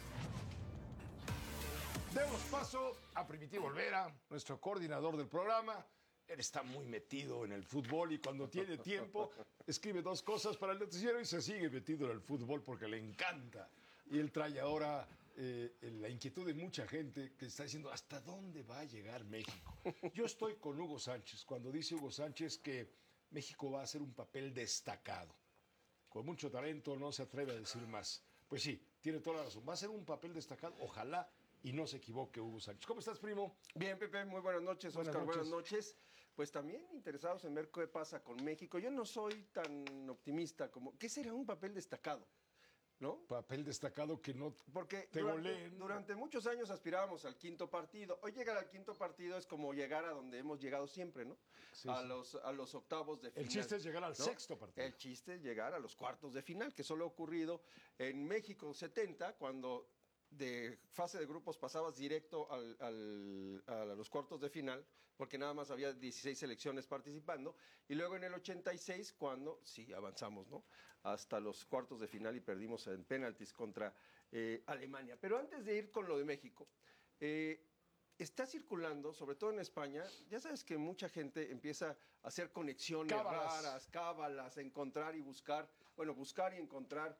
Demos paso a Primitivo Olvera, nuestro coordinador del programa. Él está muy metido en el fútbol y cuando tiene tiempo escribe dos cosas para el noticiero y se sigue metido en el fútbol porque le encanta. Y él trae ahora eh, la inquietud de mucha gente que está diciendo ¿hasta dónde va a llegar México? Yo estoy con Hugo Sánchez cuando dice Hugo Sánchez que México va a hacer un papel destacado. Con mucho talento, no se atreve a decir más. Pues sí, tiene toda la razón. Va a ser un papel destacado, ojalá y no se equivoque Hugo Sánchez. ¿Cómo estás, primo? Bien, Pepe, muy buenas noches, buenas Oscar, noches. buenas noches. Pues también interesados en ver qué pasa con México. Yo no soy tan optimista como... ¿Qué será un papel destacado? ¿No? Papel destacado que no Porque te durante, goleen. durante muchos años aspirábamos al quinto partido. Hoy llegar al quinto partido es como llegar a donde hemos llegado siempre, ¿no? Sí, a, sí. Los, a los octavos de final. El chiste es llegar al ¿no? sexto partido. El chiste es llegar a los cuartos de final, que solo ha ocurrido en México setenta, cuando de fase de grupos pasabas directo al, al, a los cuartos de final, porque nada más había dieciséis selecciones participando, y luego en el ochenta y seis, cuando sí avanzamos, ¿no? Hasta los cuartos de final y perdimos en penaltis contra eh, Alemania. Pero antes de ir con lo de México, eh, está circulando, sobre todo en España, ya sabes que mucha gente empieza a hacer conexiones Cábalas. raras, cábalas, encontrar y buscar, bueno, buscar y encontrar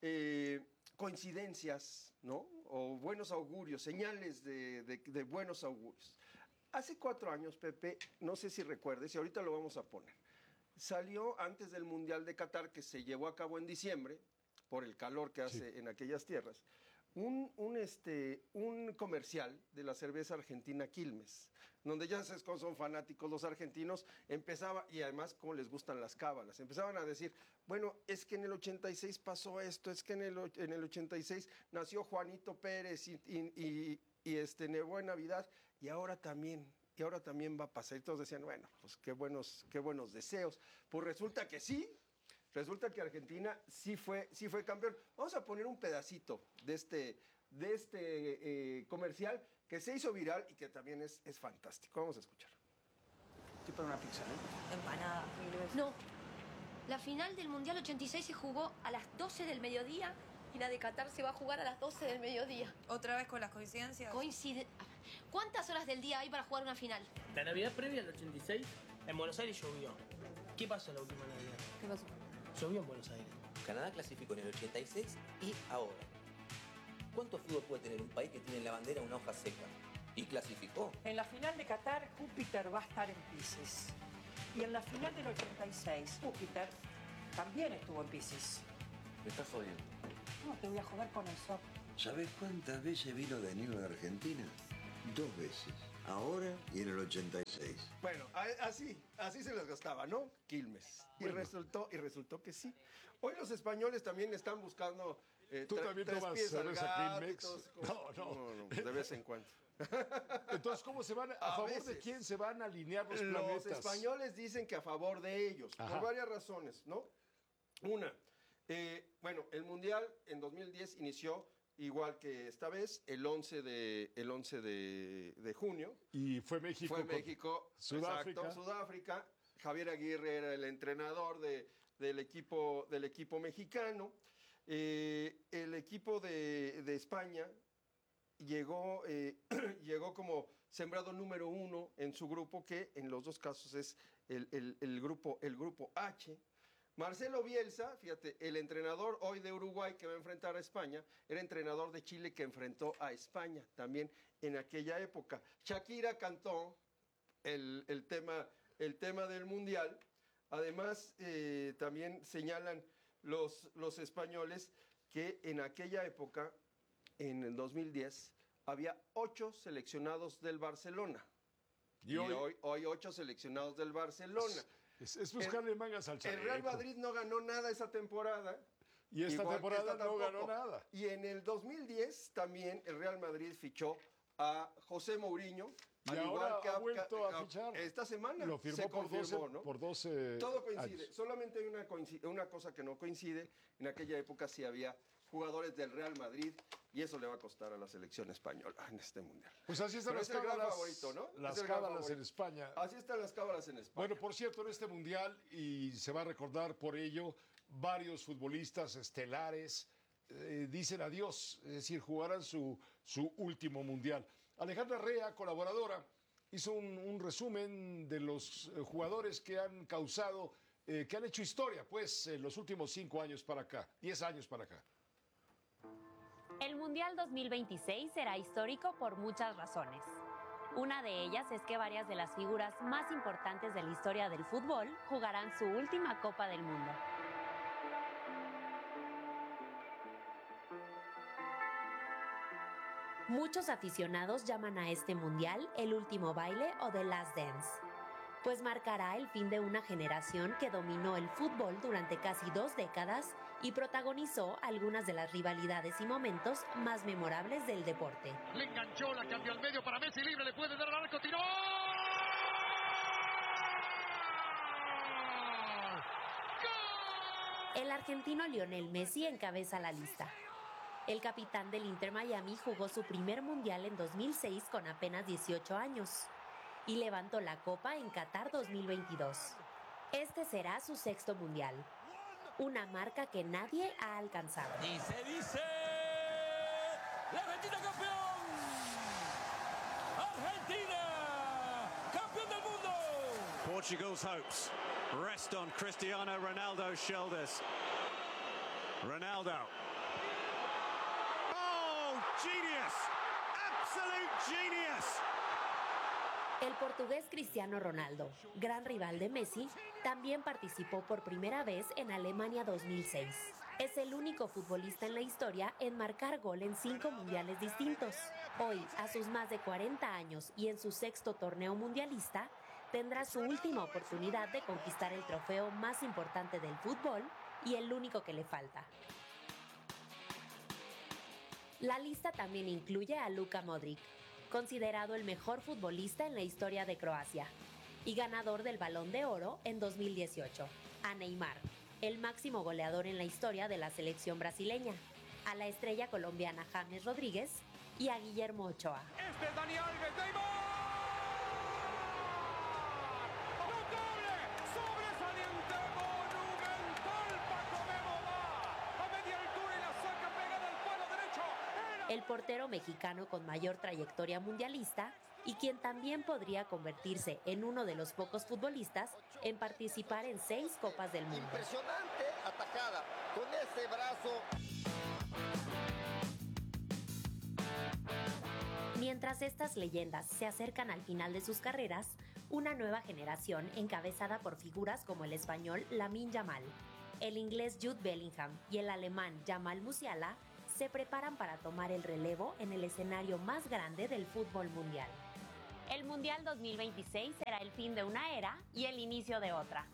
eh, coincidencias, ¿no? O buenos augurios, señales de, de, de buenos augurios. Hace cuatro años, Pepe, no sé si recuerdes, y ahorita lo vamos a poner, salió antes del Mundial de Qatar, que se llevó a cabo en diciembre, por el calor que hace sí. en aquellas tierras, un, un, este, un comercial de la cerveza argentina Quilmes, donde ya sabes cómo son fanáticos los argentinos, empezaba, y además cómo les gustan las cábalas, empezaban a decir, bueno, es que en el ochenta y seis pasó esto, es que en el, en el ochenta y seis nació Juanito Pérez y, y, y, y este, nevó en Navidad, y ahora también, y ahora también va a pasar. Y todos decían, bueno, pues qué buenos, qué buenos deseos. Pues resulta que sí, resulta que Argentina sí fue, sí fue campeón. Vamos a poner un pedacito de este, de este eh, comercial que se hizo viral y que también es, es fantástico. Vamos a escuchar. Estoy para una pizza, ¿eh? Empanada. No. La final del Mundial ochenta y seis se jugó a las doce del mediodía y la de Qatar se va a jugar a las doce del mediodía. ¿Otra vez con las coincidencias? Coincide... ¿Cuántas horas del día hay para jugar una final? La Navidad previa al ochenta y seis, en Buenos Aires llovió. ¿Qué pasó la última Navidad? ¿Qué pasó? Llovió en Buenos Aires. Canadá clasificó en el ochenta y seis y ahora. ¿Cuánto fútbol puede tener un país que tiene en la bandera una hoja seca? Y clasificó. En la final de Qatar, Júpiter va a estar en Piscis. Y en la final del ochenta y seis, Júpiter también estuvo en Piscis. Me estás jodiendo. No, te voy a joder con eso. ¿Sabés cuántas veces vino Danilo a Argentina? Dos veces. Ahora y en el ochenta y seis. Bueno, a- así, así se les gastaba, ¿no? Quilmes. Y Bueno. resultó, y resultó que sí. Hoy los españoles también están buscando eh, ¿Tú tre- también tres tomas pies al cerveza gato y Quilmex? todas esas No, cosas. no. no, de vez en cuando. Entonces, ¿cómo se van a, A favor de veces. quién se van a alinear los, Los planetas? españoles dicen que a favor de ellos, Ajá. por varias razones, ¿no? Una, eh, bueno, el Mundial en dos mil diez inició igual que esta vez, el once de, el once de, de junio. Y fue México. Fue con México, Sudáfrica. exacto, Sudáfrica. Javier Aguirre era el entrenador de, del, equipo, del equipo mexicano. Eh, el equipo de, de España llegó, eh, llegó como sembrado número uno en su grupo, que en los dos casos es el, el- el grupo, el grupo H. Marcelo Bielsa, fíjate, el entrenador hoy de Uruguay que va a enfrentar a España, era entrenador de Chile que enfrentó a España también en aquella época. Shakira cantó el, el tema, el tema del Mundial. Además, eh, también señalan los, los españoles que en aquella época, en el dos mil diez, había ocho seleccionados del Barcelona. Y Y, hoy- hoy, hoy ocho seleccionados del Barcelona. Es, es buscarle mangas al El chaleco. Real Madrid no ganó nada esa temporada. Y esta igual que temporada esta no tampoco. ganó nada. Y en el dos mil diez también el Real Madrid fichó a José Mourinho. Y al ahora igual que ha vuelto a fichar. Esta semana Lo firmó se por confirmó, doce, ¿no? por doce Todo coincide. años. Solamente hay una, coincide- una cosa que no coincide. En aquella época sí había jugadores del Real Madrid y eso le va a costar a la selección española en este mundial. Pues así están Pero las es el gran cábalas, favorito, ¿no? las Es el gran cábalas en favorito. España. Así están las cábalas en España. Bueno, por cierto, en este mundial, y se va a recordar por ello, varios futbolistas estelares eh, dicen adiós, es decir, jugarán su, su último mundial. Alejandra Rea, colaboradora, hizo un, un resumen de los eh, jugadores que han causado, eh, que han hecho historia, pues, en los últimos cinco años para acá, diez años para acá. El Mundial dos mil veintiséis será histórico por muchas razones. Una de ellas es que varias de las figuras más importantes de la historia del fútbol jugarán su última Copa del Mundo. Muchos aficionados llaman a este Mundial el último baile o The Last Dance, pues marcará el fin de una generación que dominó el fútbol durante casi dos décadas y protagonizó algunas de las rivalidades y momentos más memorables del deporte. Le enganchó, la cambió al medio para Messi, libre, le puede dar al arco, tiró. El argentino Lionel Messi encabeza la lista. El capitán del Inter Miami jugó su primer mundial en dos mil seis con apenas dieciocho años y levantó la copa en Qatar dos mil veintidós. Este será su sexto mundial, una marca que nadie ha alcanzado. Y se dice, la Argentina campeón. Argentina, campeón del mundo. Portugal's hopes rest on Cristiano Ronaldo's shoulders. Ronaldo. Oh, genius! Absolute genius! El portugués Cristiano Ronaldo, gran rival de Messi, también participó por primera vez en Alemania dos mil seis. Es el único futbolista en la historia en marcar gol en cinco mundiales distintos. Hoy, a sus más de cuarenta años y en su sexto torneo mundialista, tendrá su última oportunidad de conquistar el trofeo más importante del fútbol y el único que le falta. La lista también incluye a Luka Modric, considerado el mejor futbolista en la historia de Croacia y ganador del Balón de Oro en dos mil dieciocho, a Neymar, el máximo goleador en la historia de la selección brasileña, a la estrella colombiana James Rodríguez y a Guillermo Ochoa. Este es Dani Alves, Neymar. Notable, sobresaliente, monumental, Paco Memo va a media altura y la saca pegada al palo derecho. El portero mexicano con mayor trayectoria mundialista y quien también podría convertirse en uno de los pocos futbolistas en participar en seis Copas del Mundo. Impresionante atacada con ese brazo. Mientras estas leyendas se acercan al final de sus carreras, una nueva generación encabezada por figuras como el español Lamine Yamal, el inglés Jude Bellingham y el alemán Jamal Musiala se preparan para tomar el relevo en el escenario más grande del fútbol mundial. El Mundial dos mil veintiséis será el fin de una era y el inicio de otra.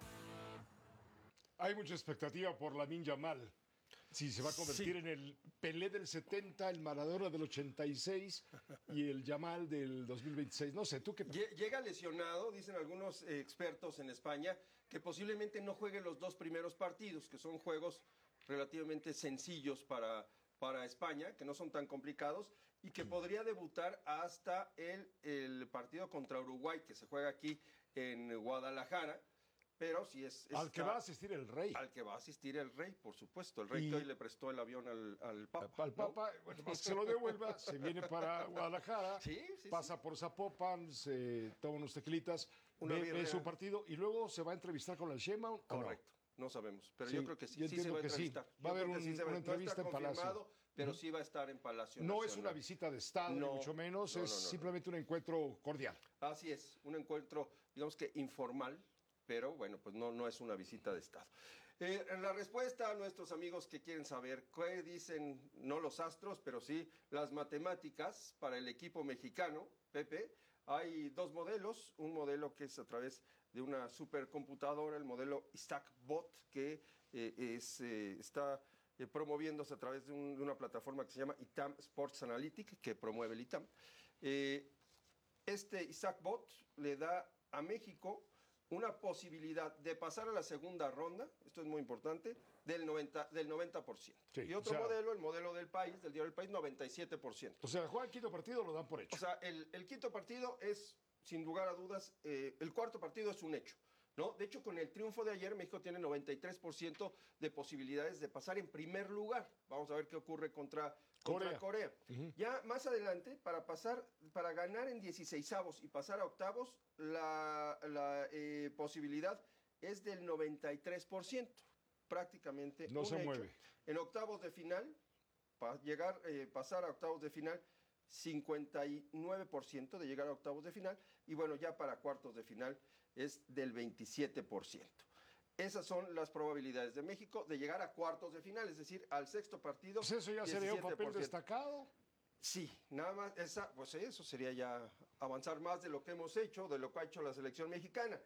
Hay mucha expectativa por Lamine Yamal. Si se va a convertir sí. en el Pelé del setenta, el Maradona del ochenta y seis y el Yamal del dos mil veintiséis. No sé, ¿tú qué? Llega lesionado, dicen algunos eh, expertos en España, que posiblemente no juegue los dos primeros partidos, que son juegos relativamente sencillos para, para España, que no son tan complicados, y que podría debutar hasta el, el partido contra Uruguay, que se juega aquí en Guadalajara. Pero si es... Al que va a asistir el rey. Al que va a asistir el rey, por supuesto. El rey y... que hoy le prestó el avión al, al Papa. Al Papa, ¿no? Bueno, más que se lo devuelva, se viene para Guadalajara, sí, sí, pasa sí. por Zapopan, se toma unos tequilitas, Una ve, ve su partido y luego se va a entrevistar con el Sheinbaum. Correcto, no? no sabemos, pero sí, yo creo que sí, yo sí se va a entrevistar. Sí. Va a haber un, sí una entrevista no en Palacio. Pero uh-huh. sí va a estar en Palacio No Nacional. Es una visita de Estado, no, ni mucho menos, no, no, es no, no, simplemente no. un encuentro cordial. Así es, un encuentro, digamos que informal, pero bueno, pues no, no es una visita de Estado. Eh, en la respuesta a nuestros amigos que quieren saber qué dicen, no los astros, pero sí las matemáticas para el equipo mexicano, Pepe, hay dos modelos, un modelo que es a través de una supercomputadora, el modelo Isaac Bot, que eh, es, eh, está eh, promoviéndose a través de, un, de una plataforma que se llama ITAM Sports Analytics, que promueve el ITAM. Eh, este Isaac Bot le da a México una posibilidad de pasar a la segunda ronda, esto es muy importante, del noventa, del noventa por ciento. Sí, y otro o sea, modelo, el modelo del país, del diario del país, noventa y siete por ciento. O sea, juega el quinto partido, lo dan por hecho. O sea, el, el quinto partido es, sin lugar a dudas, eh, el cuarto partido es un hecho, ¿no? De hecho, con el triunfo de ayer, México tiene noventa y tres por ciento de posibilidades de pasar en primer lugar. Vamos a ver qué ocurre contra Corea. Contra Corea. Uh-huh. Ya más adelante, para pasar, para ganar en dieciseisavos y pasar a octavos, la, la eh, posibilidad es del noventa y tres por ciento. Prácticamente no un se hecho. mueve. En octavos de final, para llegar, eh, pasar a octavos de final, cincuenta y nueve por ciento de llegar a octavos de final, y bueno, ya para cuartos de final es del veintisiete por ciento. Esas son las probabilidades de México de llegar a cuartos de final, es decir, al sexto partido. Pues eso ya sería un papel destacado. Sí, nada más, esa, pues eso sería ya avanzar más de lo que hemos hecho, de lo que ha hecho la selección mexicana.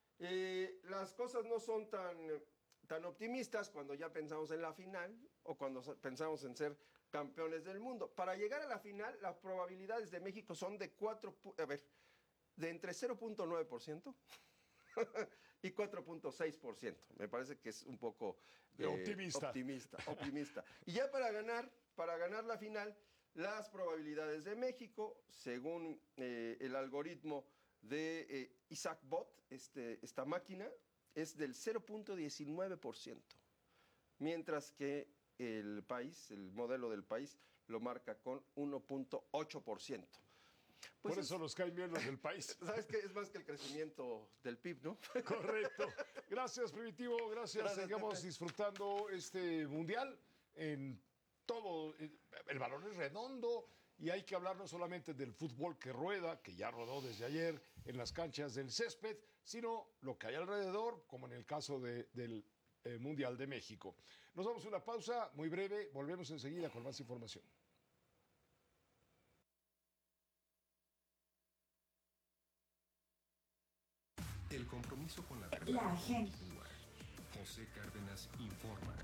Eh, las cosas no son tan, tan optimistas cuando ya pensamos en la final o cuando pensamos en ser campeones del mundo. Para llegar a la final, las probabilidades de México son de cuatro, a ver, de entre cero punto nueve por ciento y cuatro punto seis por ciento. Me parece que es un poco eh, optimista. optimista, optimista. Y ya para ganar, para ganar la final, las probabilidades de México, según eh, el algoritmo de eh, Isaac Bot, este, esta máquina, es del cero punto diecinueve por ciento. Mientras que el país, el modelo del país, lo marca con uno punto ocho por ciento. Pues Por eso es, nos caen bien los del país. ¿Sabes qué? Es más que el crecimiento del P I B, ¿no? Correcto. Gracias, Primitivo. Gracias. Gracias Sigamos Pepe. disfrutando este mundial en todo. El balón es redondo y hay que hablar no solamente del fútbol que rueda, que ya rodó desde ayer en las canchas del césped, sino lo que hay alrededor, como en el caso de, del eh, Mundial de México. Nos vamos a una pausa muy breve. Volvemos enseguida con más información. El compromiso con la verdad. La gente. José Cárdenas informa.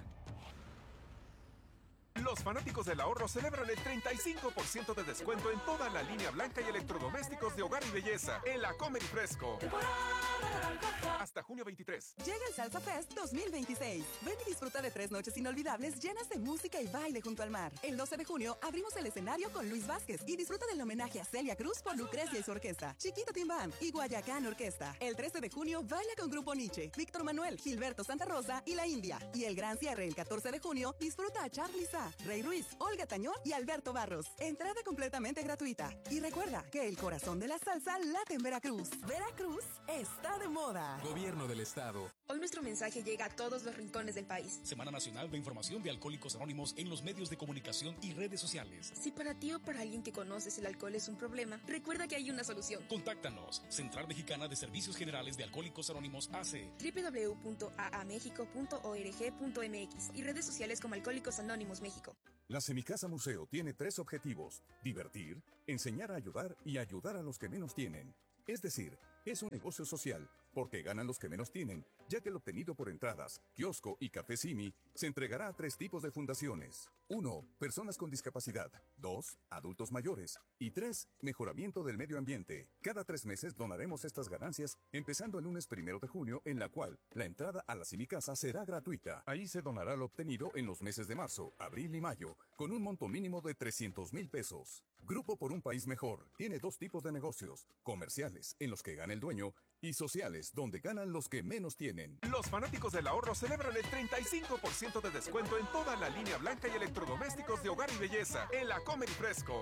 Los fanáticos del ahorro celebran el treinta y cinco por ciento de descuento en toda la línea blanca y electrodomésticos de hogar y belleza en la Comer y Fresco. Hasta junio veintitrés. Llega el Salsa Fest dos mil veintiséis. Ven y disfruta de tres noches inolvidables llenas de música y baile junto al mar. El doce de junio abrimos el escenario con Luis Vázquez y disfruta del homenaje a Celia Cruz por Lucrecia y su orquesta, Chiquito Tim Band y Guayacán Orquesta. El trece de junio baila con Grupo Nietzsche, Víctor Manuel, Gilberto Santa Rosa y La India. Y el gran cierre el catorce de junio disfruta a Charly Sá, Rey Ruiz, Olga Tañón y Alberto Barros. Entrada completamente gratuita. Y recuerda que el corazón de la salsa late en Veracruz. Veracruz está está de moda. Gobierno del Estado. Hoy nuestro mensaje llega a todos los rincones del país. Semana Nacional de Información de Alcohólicos Anónimos en los medios de comunicación y redes sociales. Si para ti o para alguien que conoces el alcohol es un problema, recuerda que hay una solución. Contáctanos. Central Mexicana de Servicios Generales de Alcohólicos Anónimos A C. doble u doble u doble u punto a a mexico punto org punto m x y redes sociales como Alcohólicos Anónimos México. La Semicasa Museo tiene tres objetivos: divertir, enseñar a ayudar y ayudar a los que menos tienen. Es decir, es un negocio social, porque ganan los que menos tienen, ya que el obtenido por entradas, kiosco y café Simi se entregará a tres tipos de fundaciones. uno. Personas con discapacidad. dos. Adultos mayores. Y tres. Mejoramiento del medio ambiente. Cada tres meses donaremos estas ganancias, empezando el lunes primero de junio, en la cual la entrada a la Semicasa será gratuita. Ahí se donará lo obtenido en los meses de marzo, abril y mayo, con un monto mínimo de trescientos mil pesos. Grupo por un País Mejor tiene dos tipos de negocios: comerciales, en los que gana el dueño, y sociales, donde ganan los que menos tienen. Los fanáticos del ahorro celebran el treinta y cinco por ciento de descuento en toda la línea blanca y electrodomésticos de hogar y belleza en la Comer y Fresco.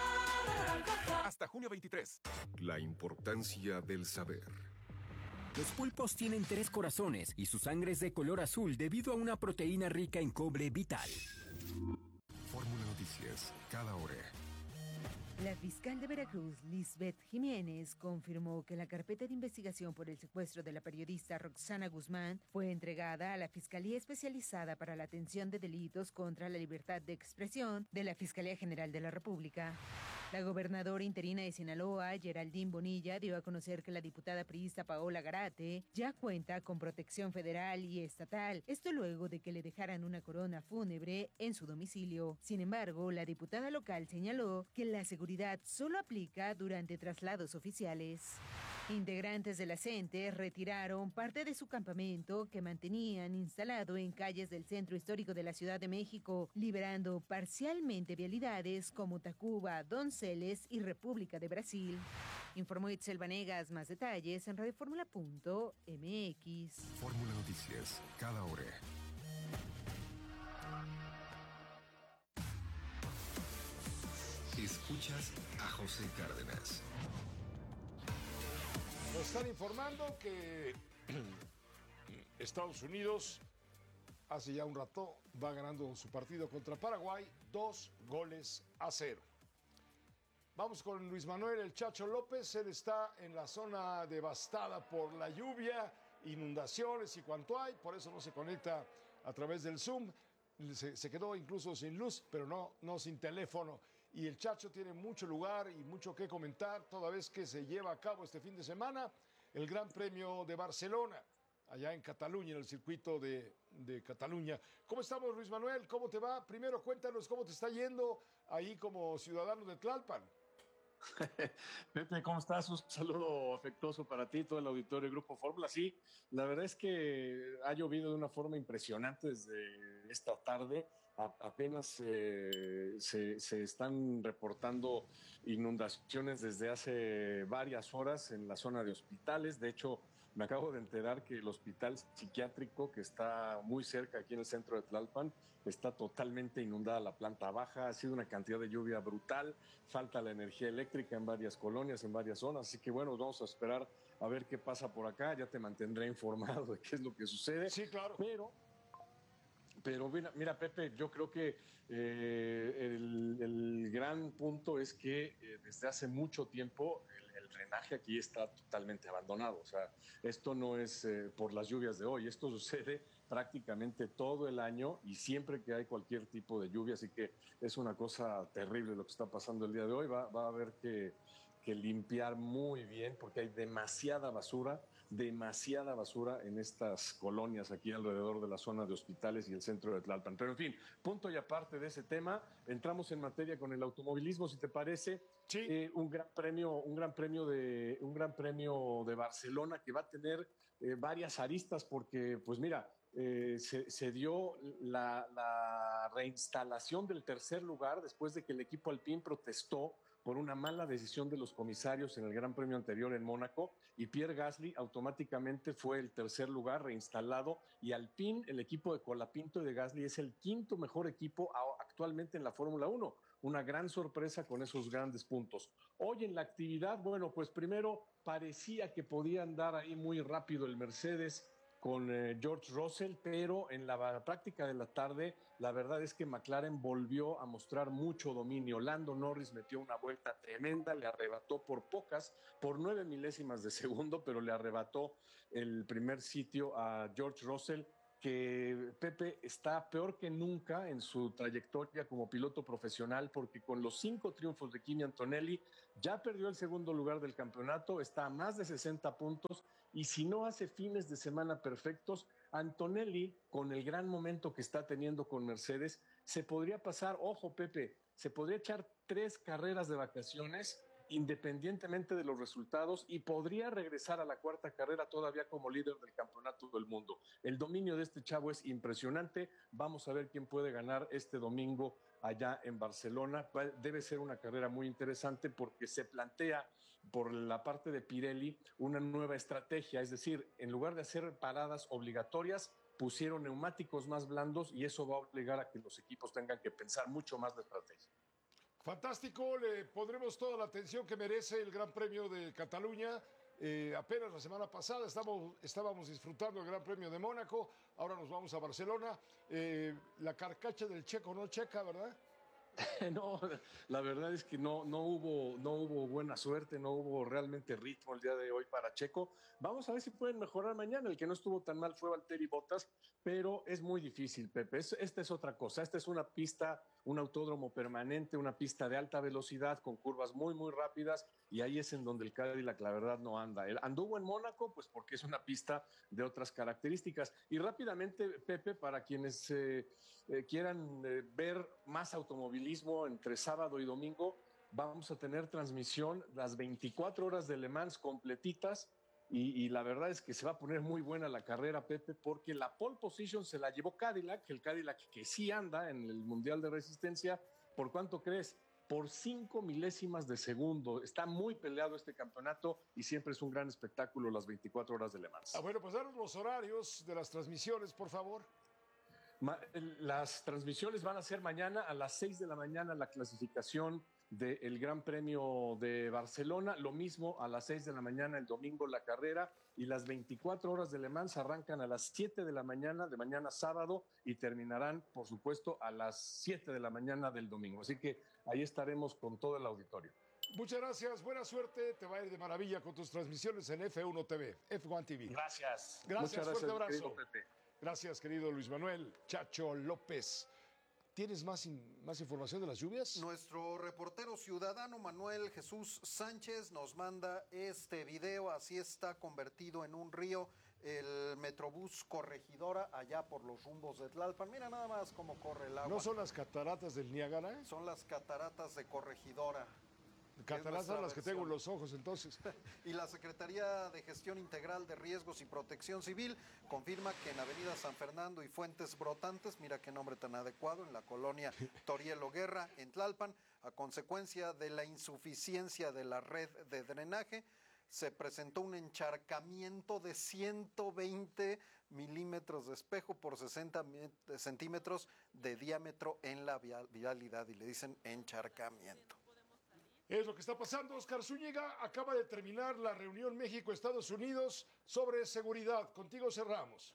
Hasta junio veintitrés. La importancia del saber. Los pulpos tienen tres corazones y su sangre es de color azul debido a una proteína rica en cobre vital. Fórmula Noticias, cada hora. La fiscal de Veracruz, Lisbeth Jiménez, confirmó que la carpeta de investigación por el secuestro de la periodista Roxana Guzmán fue entregada a la Fiscalía Especializada para la Atención de Delitos contra la Libertad de Expresión de la Fiscalía General de la República. La gobernadora interina de Sinaloa, Geraldine Bonilla, dio a conocer que la diputada priista Paola Garate ya cuenta con protección federal y estatal, esto luego de que le dejaran una corona fúnebre en su domicilio. Sin embargo, la diputada local señaló que la seguridad solo aplica durante traslados oficiales. Integrantes de la CENTE retiraron parte de su campamento que mantenían instalado en calles del centro histórico de la Ciudad de México, liberando parcialmente vialidades como Tacuba, Donceles y República de Brasil. Informó Itzel Vanegas. Más detalles en radioformula punto m x. Fórmula Noticias, cada hora. Escuchas a José Cárdenas. Nos están informando que Estados Unidos hace ya un rato va ganando su partido contra Paraguay, dos goles a cero. Vamos con Luis Manuel El Chacho López. Él está en la zona devastada por la lluvia, inundaciones y cuanto hay, por eso no se conecta a través del Zoom. Se, se quedó incluso sin luz, pero no, no sin teléfono. Y el Chacho tiene mucho lugar y mucho que comentar, toda vez que se lleva a cabo este fin de semana el Gran Premio de Barcelona, allá en Cataluña, en el circuito de, de Cataluña. ¿Cómo estamos, Luis Manuel? ¿Cómo te va? Primero cuéntanos cómo te está yendo ahí como ciudadano de Tlalpan. Pepe, ¿cómo estás? Un saludo afectuoso para ti, todo el auditorio y Grupo Fórmula. Sí, la verdad es que ha llovido de una forma impresionante desde esta tarde. A, apenas eh, se, se están reportando inundaciones desde hace varias horas en la zona de hospitales. De hecho, me acabo de enterar que el hospital psiquiátrico, que está muy cerca aquí en el centro de Tlalpan, está totalmente inundada la planta baja. Ha sido una cantidad de lluvia brutal, falta la energía eléctrica en varias colonias, en varias zonas. Así que bueno, vamos a esperar a ver qué pasa por acá. Ya te mantendré informado de qué es lo que sucede. Sí, claro. Pero... Pero mira, mira, Pepe, yo creo que eh, el, el gran punto es que eh, desde hace mucho tiempo el, el drenaje aquí está totalmente abandonado. O sea, esto no es eh, por las lluvias de hoy, esto sucede prácticamente todo el año y siempre que hay cualquier tipo de lluvia, así que es una cosa terrible lo que está pasando el día de hoy. Va, va a haber que, que limpiar muy bien porque hay demasiada basura. demasiada basura en estas colonias aquí alrededor de la zona de hospitales y el centro de Tlalpan. Pero en fin, punto y aparte de ese tema, entramos en materia con el automovilismo, si te parece. Sí. Eh, un gran premio, un gran premio de, un gran premio de Barcelona que va a tener eh, varias aristas porque, pues mira, eh, se, se dio la, la reinstalación del tercer lugar después de que el equipo Alpine protestó por una mala decisión de los comisarios en el Gran Premio anterior en Mónaco, y Pierre Gasly automáticamente fue el tercer lugar reinstalado, y Alpine, el equipo de Colapinto y de Gasly, es el quinto mejor equipo actualmente en la Fórmula uno. una gran sorpresa con esos grandes puntos. Hoy en la actividad, bueno, pues primero parecía que podía andar ahí muy rápido el Mercedes con eh, George Russell, pero en la práctica de la tarde, la verdad es que McLaren volvió a mostrar mucho dominio. Lando Norris metió una vuelta tremenda, le arrebató por pocas, por nueve milésimas de segundo, pero le arrebató el primer sitio a George Russell, que Pepe está peor que nunca en su trayectoria como piloto profesional, porque con los cinco triunfos de Kimi Antonelli ya perdió el segundo lugar del campeonato, está a más de sesenta puntos, y si no hace fines de semana perfectos, Antonelli, con el gran momento que está teniendo con Mercedes, se podría pasar, ojo Pepe, se podría echar tres carreras de vacaciones independientemente de los resultados, y podría regresar a la cuarta carrera todavía como líder del campeonato del mundo. El dominio de este chavo es impresionante. Vamos a ver quién puede ganar este domingo allá en Barcelona. Debe ser una carrera muy interesante porque se plantea por la parte de Pirelli una nueva estrategia, es decir, en lugar de hacer paradas obligatorias, pusieron neumáticos más blandos, y eso va a obligar a que los equipos tengan que pensar mucho más la estrategia. Fantástico, le pondremos toda la atención que merece el Gran Premio de Cataluña. Eh, apenas la semana pasada estamos, estábamos disfrutando el Gran Premio de Mónaco, ahora nos vamos a Barcelona. Eh, la carcacha del checo no checa, ¿verdad? No, la verdad es que no, no, hubo, no hubo buena suerte, no hubo realmente ritmo el día de hoy para Checo. Vamos a ver si pueden mejorar mañana. El que no estuvo tan mal fue Valtteri Bottas, pero es muy difícil, Pepe. Es, esta es otra cosa. Esta es una pista, un autódromo permanente, una pista de alta velocidad con curvas muy, muy rápidas, y ahí es en donde el Cadillac, la verdad, no anda. Él anduvo en Mónaco, pues porque es una pista de otras características. Y rápidamente, Pepe, para quienes eh, eh, quieran eh, ver más automovilismo entre sábado y domingo, vamos a tener transmisión las veinticuatro horas de Le Mans completitas, y, y la verdad es que se va a poner muy buena la carrera, Pepe, porque la pole position se la llevó Cadillac, el Cadillac que sí anda en el Mundial de Resistencia. ¿Por cuánto crees? Por cinco milésimas de segundo. Está muy peleado este campeonato, y siempre es un gran espectáculo las veinticuatro horas de Le Mans. Ah, bueno, pues danos los horarios de las transmisiones, por favor. Ma- las transmisiones van a ser mañana a las seis de la mañana, la clasificación del Gran Premio de Barcelona, lo mismo a las seis de la mañana el domingo la carrera, y las veinticuatro horas de Le Mans arrancan a las siete de la mañana de mañana sábado y terminarán, por supuesto, a las siete de la mañana del domingo. Así que ahí estaremos con todo el auditorio. Muchas gracias, buena suerte, te va a ir de maravilla con tus transmisiones en F uno T V, F uno T V. Gracias. Gracias, Muchas fuerte gracias, abrazo. querido Pepe. Gracias, querido Luis Manuel Chacho López. ¿Tienes más, in- más información de las lluvias? Nuestro reportero ciudadano Manuel Jesús Sánchez nos manda este video. Así está convertido en un río el Metrobús Corregidora allá por los rumbos de Tlalpan. Mira nada más cómo corre el agua. ¿No son las cataratas del Niágara? Son las cataratas de Corregidora. Cataratas nuestra las que tengo en versión. los ojos, entonces. Y la Secretaría de Gestión Integral de Riesgos y Protección Civil confirma que en Avenida San Fernando y Fuentes Brotantes, mira qué nombre tan adecuado, en la colonia Torielo Guerra, en Tlalpan, a consecuencia de la insuficiencia de la red de drenaje, se presentó un encharcamiento de ciento veinte milímetros de espejo por sesenta centímetros de diámetro en la via- vialidad, y le dicen encharcamiento. Es lo que está pasando. Oscar Zúñiga, acaba de terminar la reunión México-Estados Unidos sobre seguridad. Contigo cerramos.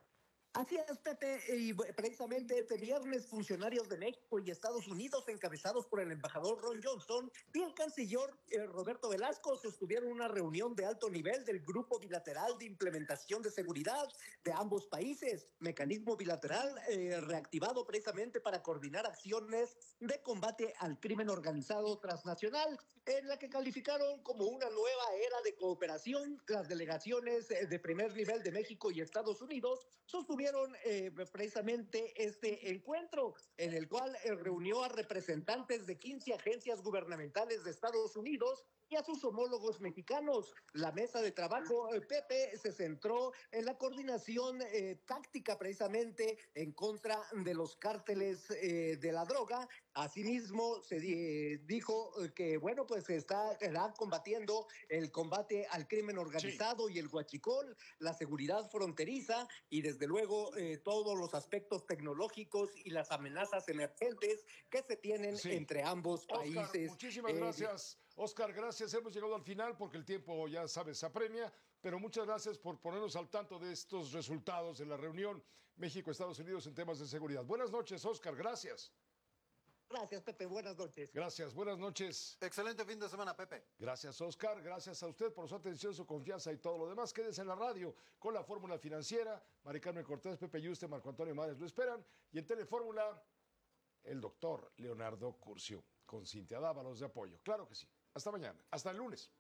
Así es, Pepe, y bu- precisamente este viernes funcionarios de México y Estados Unidos, encabezados por el embajador Ron Johnson y el canciller eh, Roberto Velasco, sostuvieron una reunión de alto nivel del Grupo Bilateral de Implementación de Seguridad de ambos países, mecanismo bilateral eh, reactivado precisamente para coordinar acciones de combate al crimen organizado transnacional, en la que calificaron como una nueva era de cooperación. Las delegaciones eh, de primer nivel de México y Estados Unidos sostuvieron eh, precisamente este encuentro, en el cual eh, reunió a representantes de quince agencias gubernamentales de Estados Unidos y a sus homólogos mexicanos. La mesa de trabajo, eh, Pepe, se centró en la coordinación eh, táctica precisamente en contra de los cárteles eh, de la droga. Asimismo, se di- dijo eh, que, bueno, pues se está, estará combatiendo el combate al crimen organizado sí. y el huachicol, la seguridad fronteriza y, desde luego, eh, todos los aspectos tecnológicos y las amenazas emergentes que se tienen sí. entre ambos Oscar, países. Muchísimas eh, gracias, Oscar, gracias. Hemos llegado al final porque el tiempo, ya sabes, se apremia, pero muchas gracias por ponernos al tanto de estos resultados de la reunión México-Estados Unidos en temas de seguridad. Buenas noches, Oscar, gracias. Gracias, Pepe. Buenas noches. Gracias. Buenas noches. Excelente fin de semana, Pepe. Gracias, Oscar. Gracias a usted por su atención, su confianza y todo lo demás. Quédese en la radio con la Fórmula Financiera. Mari Carmen Cortés, Pepe Yuste, Marco Antonio Mares lo esperan. Y en Telefórmula, el doctor Leonardo Curcio, con Cintia Dávalos de apoyo. Claro que sí. Hasta mañana. Hasta el lunes.